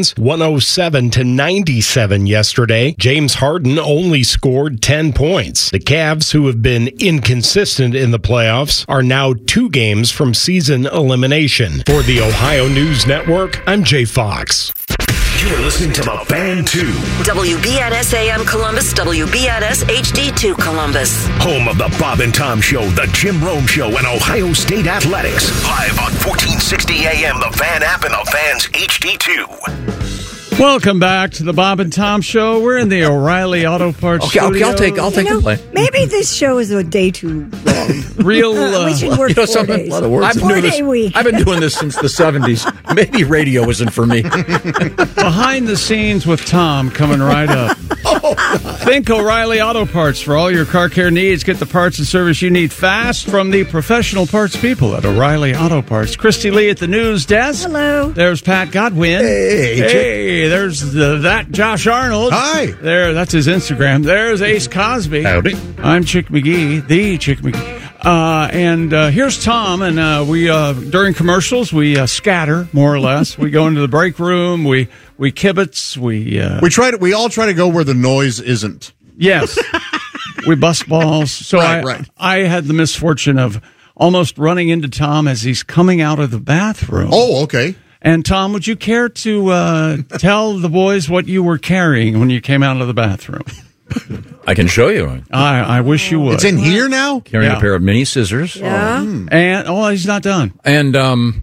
[SPEAKER 10] 107-97 yesterday. James Harden only scored 10 points. The Cavs, who have been inconsistent in the playoffs, are now 2 games from season elimination. For the Ohio News Network, I'm Jay Fox.
[SPEAKER 22] You're listening to The Fan 2.
[SPEAKER 24] WBNS AM Columbus, WBNS HD2 Columbus.
[SPEAKER 22] Home of the Bob and Tom Show, the Jim Rome Show, and Ohio State Athletics. Live on 1460 AM, the Fan app, and the Fan's HD2.
[SPEAKER 2] Welcome back to the Bob and Tom Show. We're in the O'Reilly Auto Parts studio.
[SPEAKER 1] Okay, I'll take the play.
[SPEAKER 3] Maybe this show is a day too long.
[SPEAKER 2] Real,
[SPEAKER 3] we should work 4 days.
[SPEAKER 1] A lot of work. I've been doing this since the 70s. Maybe radio isn't for me.
[SPEAKER 2] Behind the scenes with Tom coming right up. Think O'Reilly Auto Parts for all your car care needs. Get the parts and service you need fast from the professional parts people at O'Reilly Auto Parts. Christy Lee at the news desk.
[SPEAKER 3] Hello.
[SPEAKER 2] There's Pat Godwin. Hey, there's that Josh Arnold.
[SPEAKER 4] Hi.
[SPEAKER 2] There, that's his Instagram. There's Ace Cosby.
[SPEAKER 4] Howdy.
[SPEAKER 2] I'm Chick McGee, the Chick McGee. And here's Tom, and we during commercials we scatter more or less. We go into the break room. We kibitz. We
[SPEAKER 4] all try to go where the noise isn't.
[SPEAKER 2] Yes, we bust balls. So
[SPEAKER 4] right.
[SPEAKER 2] I had the misfortune of almost running into Tom as he's coming out of the bathroom.
[SPEAKER 4] Oh, okay.
[SPEAKER 2] And Tom, would you care to tell the boys what you were carrying when you came out of the bathroom?
[SPEAKER 1] I can show you.
[SPEAKER 2] I wish you would.
[SPEAKER 4] It's in here now?
[SPEAKER 1] Carrying a pair of mini scissors.
[SPEAKER 3] Yeah.
[SPEAKER 2] And, he's not done.
[SPEAKER 1] And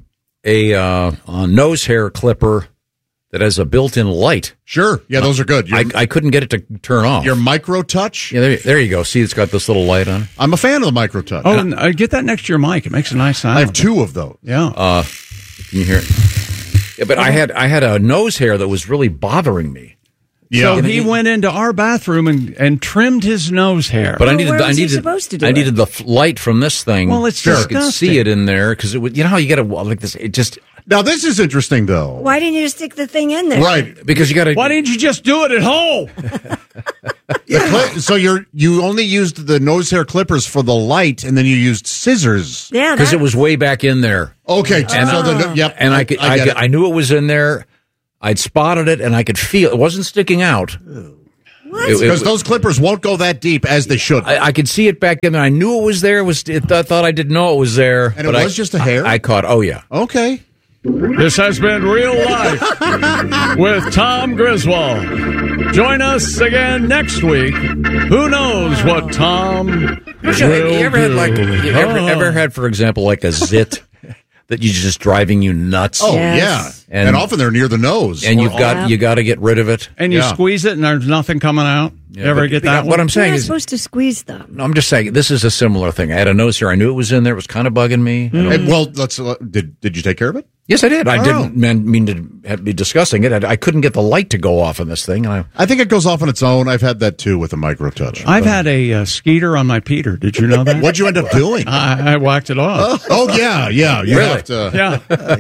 [SPEAKER 1] a nose hair clipper that has a built-in light.
[SPEAKER 4] Sure. Yeah, those are good.
[SPEAKER 1] I couldn't get it to turn off.
[SPEAKER 4] Your Micro Touch?
[SPEAKER 1] Yeah, there you go. See, it's got this little light on it.
[SPEAKER 4] I'm a fan of the Micro Touch.
[SPEAKER 2] Oh, and get that next to your mic. It makes a nice sound.
[SPEAKER 4] I have 2 of those.
[SPEAKER 2] Yeah.
[SPEAKER 1] Can you hear it? Yeah, but I had a nose hair that was really bothering me.
[SPEAKER 4] Yeah.
[SPEAKER 2] So he went into our bathroom and trimmed his nose hair.
[SPEAKER 1] But
[SPEAKER 3] Where was he supposed to do
[SPEAKER 1] I
[SPEAKER 3] it?
[SPEAKER 1] needed the light from this thing.
[SPEAKER 2] Well, it's
[SPEAKER 1] so I could
[SPEAKER 2] disgusting.
[SPEAKER 1] see it in there because it would. You know how you got to like this. It just
[SPEAKER 4] Now, this is interesting, though.
[SPEAKER 3] Why didn't you just stick the thing in there?
[SPEAKER 4] Right.
[SPEAKER 1] because you got to.
[SPEAKER 2] Why didn't you just do it at home?
[SPEAKER 4] So you only used the nose hair clippers for the light, and then you used scissors.
[SPEAKER 3] Yeah,
[SPEAKER 1] Because it was way back in there.
[SPEAKER 4] Okay. Yep.
[SPEAKER 1] And I
[SPEAKER 4] get it.
[SPEAKER 1] I knew it was in there. I'd spotted it, and I could feel it wasn't sticking out.
[SPEAKER 4] Because those clippers won't go that deep as they should.
[SPEAKER 1] I could see it back in there. I knew it was there. I thought I didn't know it was there.
[SPEAKER 4] And it was just a hair?
[SPEAKER 1] I caught. Oh yeah.
[SPEAKER 4] Okay.
[SPEAKER 2] This has been Real Life with Tom Griswold. Join us again next week. Who knows what Tom will
[SPEAKER 1] You ever had
[SPEAKER 2] do?
[SPEAKER 1] ever had, for example, like a zit that you just driving you nuts?
[SPEAKER 4] Oh, yeah. And often they're near the nose.
[SPEAKER 1] And you got to get rid of it.
[SPEAKER 2] And you squeeze it and there's nothing coming out? You ever get that
[SPEAKER 1] What
[SPEAKER 2] one?
[SPEAKER 1] I'm saying
[SPEAKER 3] You're not
[SPEAKER 1] is,
[SPEAKER 3] supposed to squeeze them.
[SPEAKER 1] no, I'm just saying this is a similar thing. I had a nose here. I knew it was in there. It was kind of bugging me.
[SPEAKER 4] And, well, did you take care of it?
[SPEAKER 1] Yes, I did. I
[SPEAKER 4] Oh.
[SPEAKER 1] didn't mean to be discussing it. I couldn't get the light to go off on this thing. And
[SPEAKER 4] I think it goes off on its own. I've had that too with a micro touch.
[SPEAKER 2] I've had a skeeter on my Peter. Did you know that?
[SPEAKER 4] What'd you end up doing?
[SPEAKER 2] I whacked it off.
[SPEAKER 4] Oh yeah. You
[SPEAKER 1] Really?
[SPEAKER 4] have to.
[SPEAKER 2] Yeah.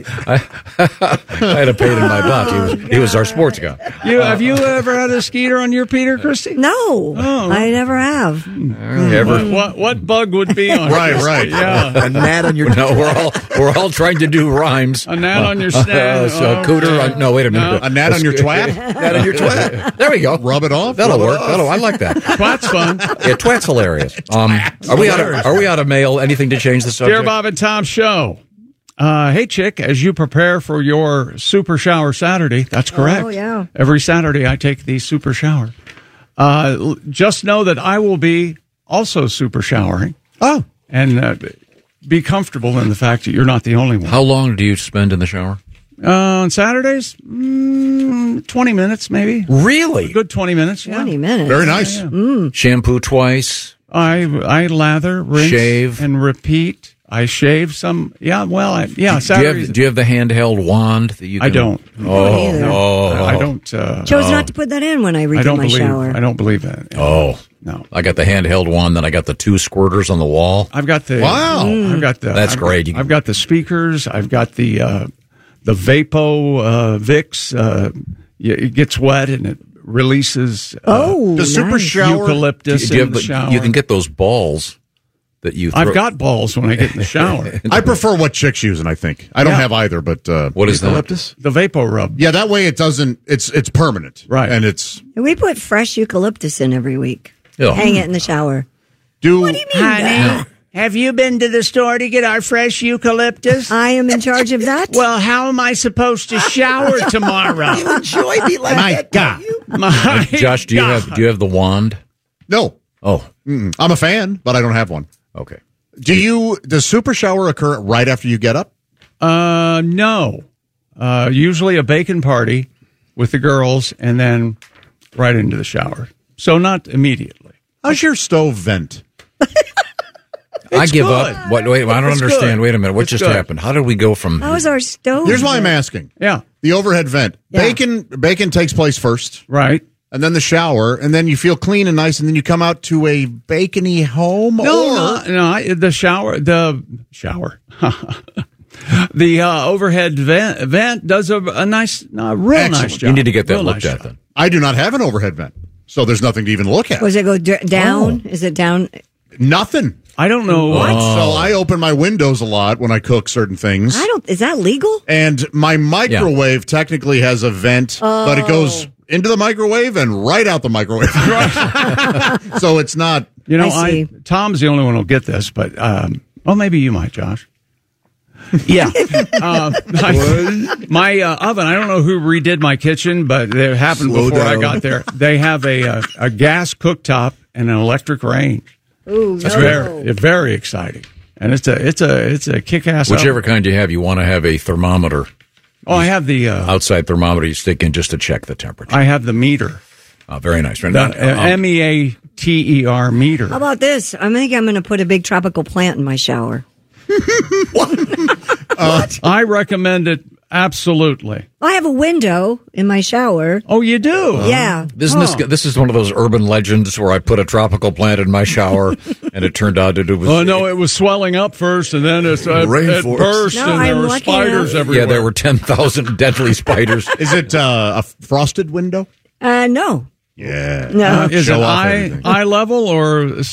[SPEAKER 1] I had a pain in my butt. He was our sports guy.
[SPEAKER 2] Have you ever had a skeeter on your Peter, Christy?
[SPEAKER 3] No, I never have.
[SPEAKER 2] What bug would be on?
[SPEAKER 4] Right.
[SPEAKER 2] Yeah.
[SPEAKER 1] A gnat on your. No, we're all trying to do rhymes.
[SPEAKER 2] A gnat on your snag.
[SPEAKER 1] Cooter. No, wait a minute.
[SPEAKER 4] A gnat on your twat?
[SPEAKER 1] Gnat on your twat. There we go.
[SPEAKER 4] Rub it off.
[SPEAKER 1] That'll work. I like that.
[SPEAKER 2] Twat's fun.
[SPEAKER 1] Yeah, twat's hilarious. Are we out of mail? Anything to change the subject?
[SPEAKER 2] Dear Bob and Tom Show. Hey, Chick, as you prepare for your Super Shower Saturday, that's correct.
[SPEAKER 3] Oh, yeah.
[SPEAKER 2] Every Saturday I take the Super Shower. Just know that I will be also super showering.
[SPEAKER 4] Oh.
[SPEAKER 2] And be comfortable in the fact that you're not the only one.
[SPEAKER 1] How long do you spend in the shower?
[SPEAKER 2] On Saturdays, 20 minutes maybe.
[SPEAKER 1] Really?
[SPEAKER 2] A good 20 minutes.
[SPEAKER 3] 20 minutes.
[SPEAKER 4] Very nice.
[SPEAKER 2] Yeah.
[SPEAKER 1] Shampoo twice.
[SPEAKER 2] I lather, rinse,
[SPEAKER 1] Shave.
[SPEAKER 2] and repeat. I shave some. Yeah, well, Saturdays.
[SPEAKER 1] Do you have the handheld wand that you can?
[SPEAKER 2] I don't.
[SPEAKER 1] I
[SPEAKER 2] don't.
[SPEAKER 3] Chose not to put that in when I redid my shower.
[SPEAKER 2] I don't believe that.
[SPEAKER 1] Oh.
[SPEAKER 2] No.
[SPEAKER 1] I got the handheld wand, then I got the 2 squirters on the wall.
[SPEAKER 2] I've got the.
[SPEAKER 4] Wow.
[SPEAKER 2] I've got the.
[SPEAKER 1] That's great.
[SPEAKER 2] I've got the speakers. I've got the Vapo Vicks. It gets wet and it releases.
[SPEAKER 4] The Super Shower
[SPEAKER 2] eucalyptus in the shower.
[SPEAKER 1] You can get those balls that you.
[SPEAKER 2] I've got balls when I get in the shower.
[SPEAKER 4] I prefer what Chick's using, I think. I don't have either, but
[SPEAKER 1] what is
[SPEAKER 4] eucalyptus?
[SPEAKER 2] The Vapo Rub.
[SPEAKER 4] Yeah, that way it doesn't. It's permanent,
[SPEAKER 2] right?
[SPEAKER 4] And it's.
[SPEAKER 3] And we put fresh eucalyptus in every week.
[SPEAKER 1] Yeah.
[SPEAKER 3] Hang it in the shower.
[SPEAKER 4] What
[SPEAKER 3] do you mean,
[SPEAKER 2] honey? Have you been to the store to get our fresh eucalyptus?
[SPEAKER 3] I am in charge of that.
[SPEAKER 2] Well, how am I supposed to shower tomorrow?
[SPEAKER 3] You enjoy me like
[SPEAKER 4] My God.
[SPEAKER 2] My
[SPEAKER 1] Josh, do you have the wand?
[SPEAKER 4] No.
[SPEAKER 1] Oh.
[SPEAKER 4] Mm-mm. I'm a fan, but I don't have one.
[SPEAKER 1] Okay.
[SPEAKER 4] Does Super Shower occur right after you get up?
[SPEAKER 2] No. Usually a bacon party with the girls and then right into the shower. So not immediately.
[SPEAKER 4] How's your stove vent?
[SPEAKER 1] I give
[SPEAKER 2] good.
[SPEAKER 1] up. Wait, I don't
[SPEAKER 2] It's
[SPEAKER 1] understand.
[SPEAKER 2] good.
[SPEAKER 1] Wait a minute. What
[SPEAKER 2] It's
[SPEAKER 1] just
[SPEAKER 2] good.
[SPEAKER 1] happened? How did we go from?
[SPEAKER 3] How was our stove?
[SPEAKER 4] Here's why I'm asking.
[SPEAKER 2] Yeah.
[SPEAKER 4] The overhead vent.
[SPEAKER 3] Yeah.
[SPEAKER 4] Bacon takes place first,
[SPEAKER 2] Right.
[SPEAKER 4] and then the shower, and then you feel clean and nice, and then you come out to a bacony home.
[SPEAKER 2] The shower. The overhead vent does a nice, real nice job.
[SPEAKER 1] You need to get that
[SPEAKER 2] Real
[SPEAKER 1] looked
[SPEAKER 2] nice
[SPEAKER 1] at
[SPEAKER 2] job.
[SPEAKER 1] then.
[SPEAKER 4] I do not have an overhead vent, so there's nothing to even look at.
[SPEAKER 3] Was it go down? Is it down?
[SPEAKER 4] Nothing.
[SPEAKER 2] I don't know what.
[SPEAKER 4] So I open my windows a lot when I cook certain things.
[SPEAKER 3] Is that legal?
[SPEAKER 4] And my microwave technically has a vent, but it goes into the microwave and right out the microwave. So it's not.
[SPEAKER 2] You know,
[SPEAKER 3] I see.
[SPEAKER 2] Tom's the only one who'll get this, but maybe you might, Josh. Yeah. My oven, I don't know who redid my kitchen, but it happened
[SPEAKER 4] Slow
[SPEAKER 2] before I
[SPEAKER 4] down.
[SPEAKER 2] got there. They have a gas cooktop and an electric range.
[SPEAKER 3] Ooh,
[SPEAKER 2] It's
[SPEAKER 3] no.
[SPEAKER 2] very exciting. And it's a kick-ass
[SPEAKER 1] Whichever
[SPEAKER 2] oven.
[SPEAKER 1] kind you have, you want to have a thermometer.
[SPEAKER 2] Oh, I have the
[SPEAKER 1] Outside thermometer you stick in just to check the temperature.
[SPEAKER 2] I have the meter.
[SPEAKER 1] Very nice.
[SPEAKER 2] The MEATER meter.
[SPEAKER 3] How about this? I think I'm going to put a big tropical plant in my shower.
[SPEAKER 2] I recommend it absolutely.
[SPEAKER 3] I have a window in my shower.
[SPEAKER 2] Oh, you do?
[SPEAKER 3] Yeah.
[SPEAKER 1] This is one of those urban legends where I put a tropical plant in my shower, and it turned out that it was.
[SPEAKER 2] Oh no, it was swelling up first, and then it burst, and there were spiders everywhere.
[SPEAKER 1] Yeah, there were 10,000 deadly spiders.
[SPEAKER 4] Is it a frosted window?
[SPEAKER 3] No.
[SPEAKER 4] Yeah.
[SPEAKER 3] No.
[SPEAKER 2] Is it eye level or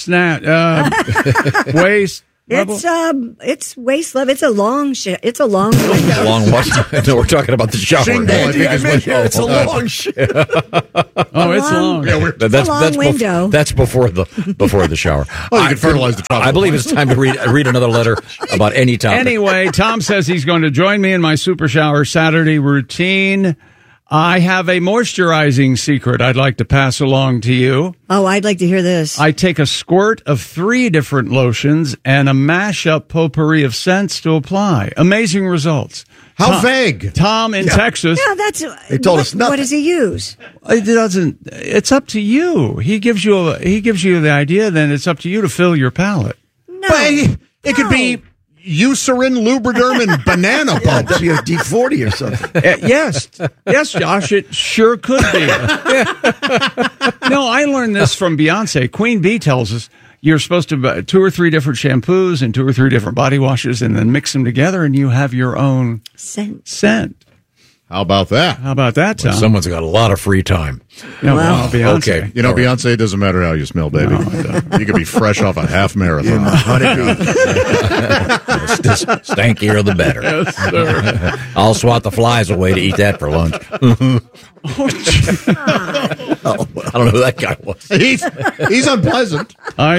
[SPEAKER 2] waist?
[SPEAKER 3] It's waist level. It's a long It's a long window.
[SPEAKER 1] Long what? No, we're talking about the shower.
[SPEAKER 4] Shingle, I think is what-
[SPEAKER 1] It's a long shit.
[SPEAKER 2] Oh, it's long.
[SPEAKER 4] Yeah,
[SPEAKER 3] It's a long window.
[SPEAKER 1] That's before the shower.
[SPEAKER 4] Oh, you can fertilize the tropical
[SPEAKER 1] I believe it's time to read another letter about any topic.
[SPEAKER 2] Anyway, Tom says he's going to join me in my super shower Saturday routine. I have a moisturizing secret I'd like to pass along to you.
[SPEAKER 3] Oh, I'd like to hear this.
[SPEAKER 2] I take a squirt of 3 different lotions and a mashup potpourri of scents to apply. Amazing results.
[SPEAKER 4] How vague.
[SPEAKER 2] Tom in Texas.
[SPEAKER 3] Yeah, that's.
[SPEAKER 2] They told us nothing.
[SPEAKER 3] What does he use?
[SPEAKER 2] It doesn't. It's up to you. He gives you the idea. Then it's up to you to fill your palate.
[SPEAKER 3] No,
[SPEAKER 4] it could be Eucerin, Lubriderm, and Banana Pump.
[SPEAKER 11] WD-40 or something.
[SPEAKER 2] Yes, Josh, it sure could be. No, I learned this from Beyonce. Queen Bee tells us you're supposed to buy 2 or 3 different shampoos and 2 or 3 different body washes, and then mix them together, and you have your own scent.
[SPEAKER 4] How about that?
[SPEAKER 2] How about that, Tom?
[SPEAKER 1] Well, someone's got a lot of free time.
[SPEAKER 2] Yeah, well, Beyonce.
[SPEAKER 1] Okay.
[SPEAKER 4] You know, Beyonce, it doesn't matter how you smell, baby. You could be fresh off a half marathon.
[SPEAKER 1] Stankier the better.
[SPEAKER 2] Yes, sir.
[SPEAKER 1] I'll swat the flies away to eat that for lunch. I don't know who that guy was.
[SPEAKER 4] He's unpleasant.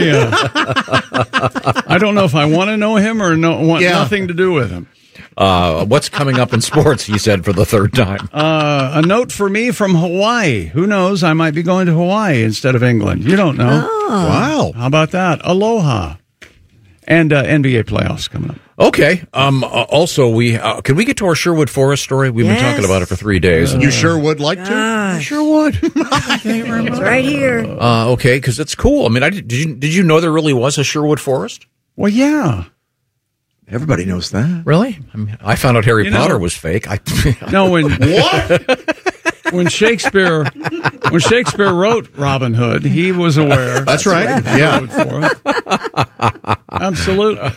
[SPEAKER 2] I don't know if I want to know him or want nothing to do with him.
[SPEAKER 1] What's coming up in sports, he said for the 3rd time.
[SPEAKER 2] A note for me from Hawaii. Who knows? I might be going to Hawaii instead of England. You don't know.
[SPEAKER 3] Oh.
[SPEAKER 4] Wow.
[SPEAKER 2] How about that? Aloha. And NBA playoffs coming up.
[SPEAKER 1] Okay. Also, can we get to our Sherwood Forest story? We've been talking about it for 3 days.
[SPEAKER 4] You sure would like to?
[SPEAKER 3] Gosh.
[SPEAKER 1] Sure would.
[SPEAKER 3] It's right here.
[SPEAKER 1] Okay, because it's cool. I mean, did you know there really was a Sherwood Forest?
[SPEAKER 2] Well, yeah.
[SPEAKER 11] Everybody knows that.
[SPEAKER 1] Really? I found out Harry Potter was fake.
[SPEAKER 2] No,
[SPEAKER 4] What?
[SPEAKER 2] when Shakespeare wrote Robin Hood, he was aware.
[SPEAKER 4] That's right. Yeah.
[SPEAKER 2] Absolutely.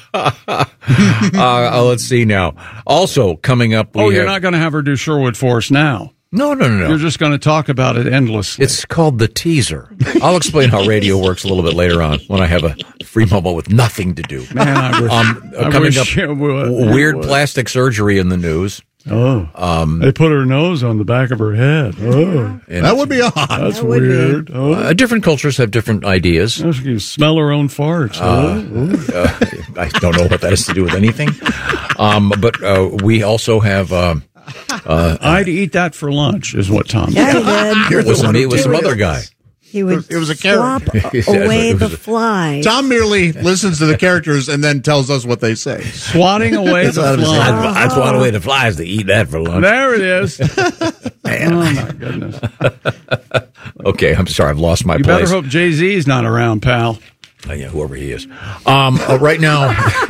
[SPEAKER 1] Let's see now. Also coming up.
[SPEAKER 2] You're not going to have her do Sherwood Forest now.
[SPEAKER 1] No.
[SPEAKER 2] You're just going to talk about it endlessly.
[SPEAKER 1] It's called the teaser. I'll explain how radio works a little bit later on when I have a free moment with nothing to do.
[SPEAKER 2] Man, I wish.
[SPEAKER 1] Coming up, weird plastic surgery in the news.
[SPEAKER 2] Oh, they put her nose on the back of her head. Oh,
[SPEAKER 4] that would be odd.
[SPEAKER 2] That's weird.
[SPEAKER 1] Different cultures have different ideas.
[SPEAKER 2] You smell her own farts.
[SPEAKER 1] I don't know what that has to do with anything. But we also have.
[SPEAKER 2] I'd eat that for lunch, is what Tom
[SPEAKER 3] said.
[SPEAKER 1] It wasn't me. It was some other guy.
[SPEAKER 3] He would
[SPEAKER 4] it was a
[SPEAKER 3] swap away the flies.
[SPEAKER 4] Tom merely listens to the characters and then tells us what they say.
[SPEAKER 2] Swatting away the flies.
[SPEAKER 1] I'd swat away the flies to eat that for lunch.
[SPEAKER 2] There it is. Oh, my goodness.
[SPEAKER 1] Okay, I'm sorry. I've lost my place.
[SPEAKER 2] You better hope Jay-Z's not around, pal.
[SPEAKER 1] Yeah, whoever he is. Right now,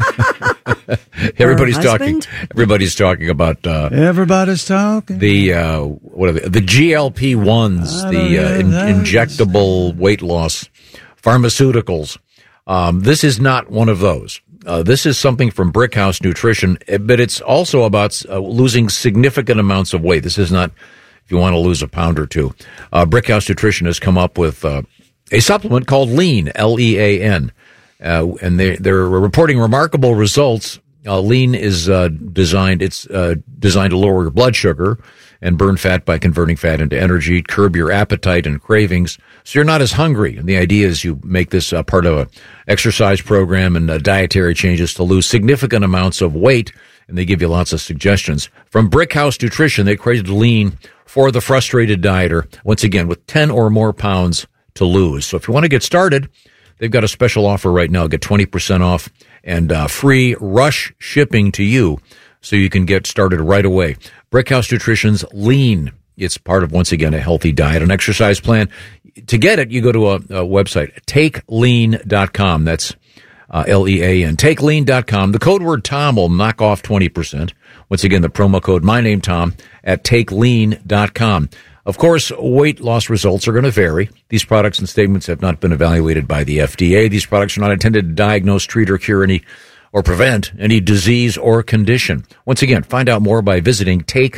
[SPEAKER 1] everybody's talking. Everybody's talking about.
[SPEAKER 2] Everybody's talking.
[SPEAKER 1] The what are the GLP-1s, the injectable weight loss pharmaceuticals. This is not one of those. This is something from Brickhouse Nutrition, but it's also about losing significant amounts of weight. This is not if you want to lose a pound or two. Brickhouse Nutrition has come up with a supplement called Lean, L-E-A-N, and they're reporting remarkable results. Lean is designed to lower your blood sugar and burn fat by converting fat into energy, curb your appetite and cravings, so you're not as hungry. And the idea is you make this part of a exercise program and dietary changes to lose significant amounts of weight, and they give you lots of suggestions. From Brickhouse Nutrition, they created Lean for the frustrated dieter, once again, with 10 or more pounds to lose. So if you want to get started, they've got a special offer right now. Get 20% off and free rush shipping to you so you can get started right away. Brickhouse Nutrition's Lean. It's part of, once again, a healthy diet and exercise plan. To get it, you go to a website, takelean.com. That's L-E-A-N. Takelean.com. The code word Tom will knock off 20%. Once again, the promo code, my name, Tom, at takelean.com. Of course, weight loss results are going to vary. These products and statements have not been evaluated by the FDA. These products are not intended to diagnose, treat, or cure any or prevent any disease or condition. Once again, find out more by visiting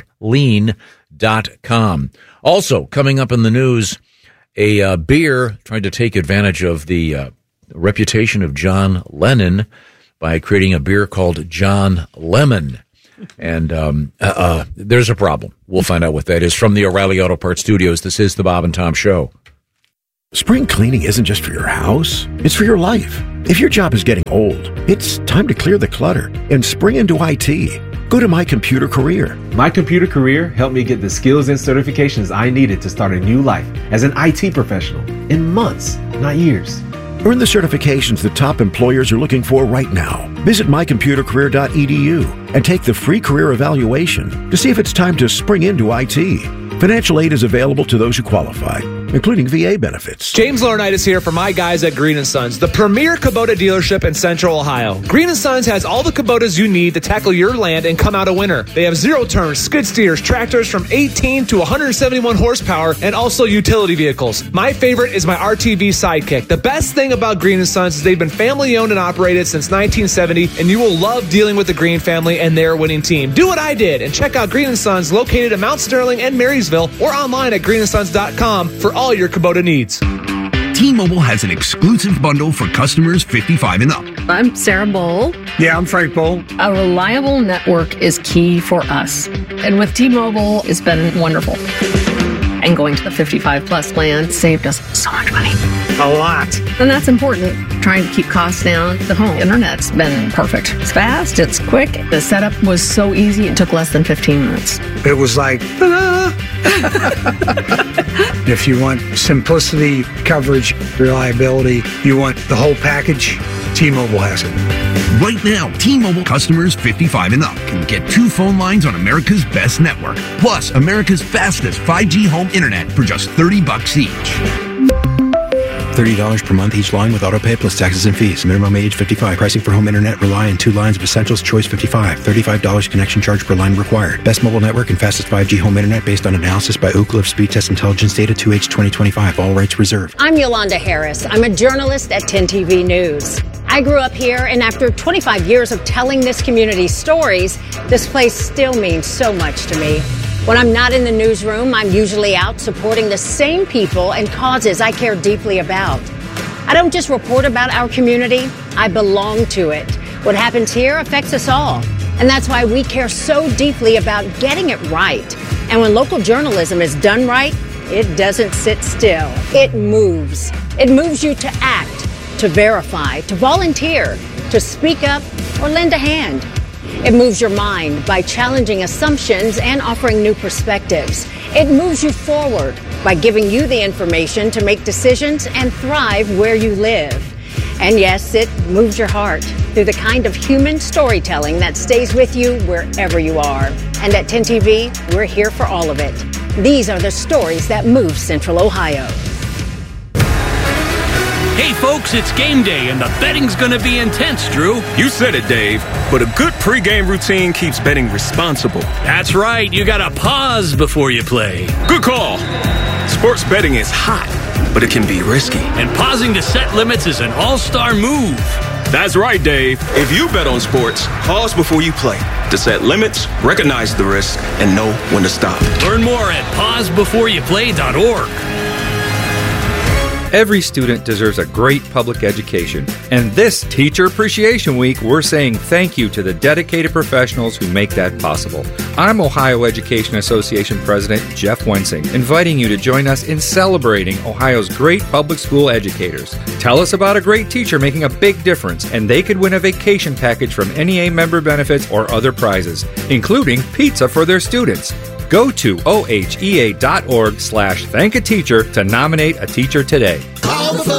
[SPEAKER 1] takelean.com. Also, coming up in the news, a beer trying to take advantage of the reputation of John Lennon by creating a beer called John Lemon. And there's a problem. We'll find out what that is. From the O'Reilly Auto Parts Studios, this is the Bob and Tom Show.
[SPEAKER 12] Spring cleaning isn't just for your house, it's for your life. If your job is getting old, it's time to clear the clutter and spring into IT. Go to My Computer Career.
[SPEAKER 13] My Computer Career helped me get the skills and certifications I needed to start a new life as an IT professional in months, not years.
[SPEAKER 12] Earn the certifications the top employers are looking for right now. Visit mycomputercareer.edu and take the free career evaluation to see if it's time to spring into IT. Financial aid is available to those who qualify, including VA benefits.
[SPEAKER 14] James Laurinaitis here for my guys at Green & Sons, the premier Kubota dealership in Central Ohio. Green & Sons has all the Kubotas you need to tackle your land and come out a winner. They have zero-turn skid steers, tractors from 18 to 171 horsepower, and also utility vehicles. My favorite is my RTV Sidekick. The best thing about Green & Sons is they've been family-owned and operated since 1970, and you will love dealing with the Green family and their winning team. Do what I did and check out Green & Sons located in Mount Sterling and Marysville or online at greenandsons.com for all your Kubota needs.
[SPEAKER 15] T-Mobile has an exclusive bundle for customers 55 and up.
[SPEAKER 16] I'm Sarah Bowl.
[SPEAKER 17] Yeah, I'm Frank Bowl.
[SPEAKER 16] A reliable network is key for us. And with T-Mobile, it's been wonderful. And going to the 55 plus plan saved us so much money.
[SPEAKER 17] A lot.
[SPEAKER 16] And that's important. Trying to keep costs down. The home internet's been perfect. It's fast, it's quick. The setup was so easy, it took less than 15 minutes.
[SPEAKER 17] It was like, ta-da! If you want simplicity, coverage, reliability, you want the whole package, T-Mobile has it.
[SPEAKER 15] Right now, T-Mobile customers 55 and up can get 2 phone lines on America's best network, plus America's fastest 5G home internet for just $30 each.
[SPEAKER 27] $30 per month each line with autopay plus taxes and fees. Minimum age 55. Pricing for home internet rely on 2 lines of Essentials Choice 55. $35 connection charge per line required. Best mobile network and fastest 5G home internet based on analysis by Ookla of Speed Test Intelligence data 2H 2025. All rights reserved.
[SPEAKER 28] I'm Yolanda Harris. I'm a journalist at 10 TV News. I grew up here, and after 25 years of telling this community's stories, this place still means so much to me. When I'm not in the newsroom, I'm usually out supporting the same people and causes I care deeply about. I don't just report about our community, I belong to it. What happens here affects us all. And that's why we care so deeply about getting it right. And when local journalism is done right, it doesn't sit still. It moves. It moves you to act, to verify, to volunteer, to speak up, or lend a hand. It moves your mind by challenging assumptions and offering new perspectives. It moves you forward by giving you the information to make decisions and thrive where you live. And yes, it moves your heart through the kind of human storytelling that stays with you wherever you are. And at 10 TV, we're here for all of it. These are the stories that move Central Ohio.
[SPEAKER 29] Hey folks, it's game day and the betting's gonna be intense, Drew.
[SPEAKER 30] You said it, Dave, but a good pregame routine keeps betting responsible.
[SPEAKER 29] That's right, you gotta pause before you play.
[SPEAKER 30] Good call. Sports betting is hot, but it can be risky.
[SPEAKER 29] And pausing to set limits is an all-star move.
[SPEAKER 30] That's right, Dave. If you bet on sports, pause before you play to set limits, recognize the risk, and know when to stop.
[SPEAKER 29] Learn more at pausebeforeyouplay.org.
[SPEAKER 18] Every student deserves a great public education. And this Teacher Appreciation Week, we're saying thank you to the dedicated professionals who make that possible. I'm Ohio Education Association President Jeff Wensing, inviting you to join us in celebrating Ohio's great public school educators. Tell us about a great teacher making a big difference, and they could win a vacation package from NEA member benefits or other prizes, including pizza for their students. Go to ohea.org/thankateacher to nominate a teacher today.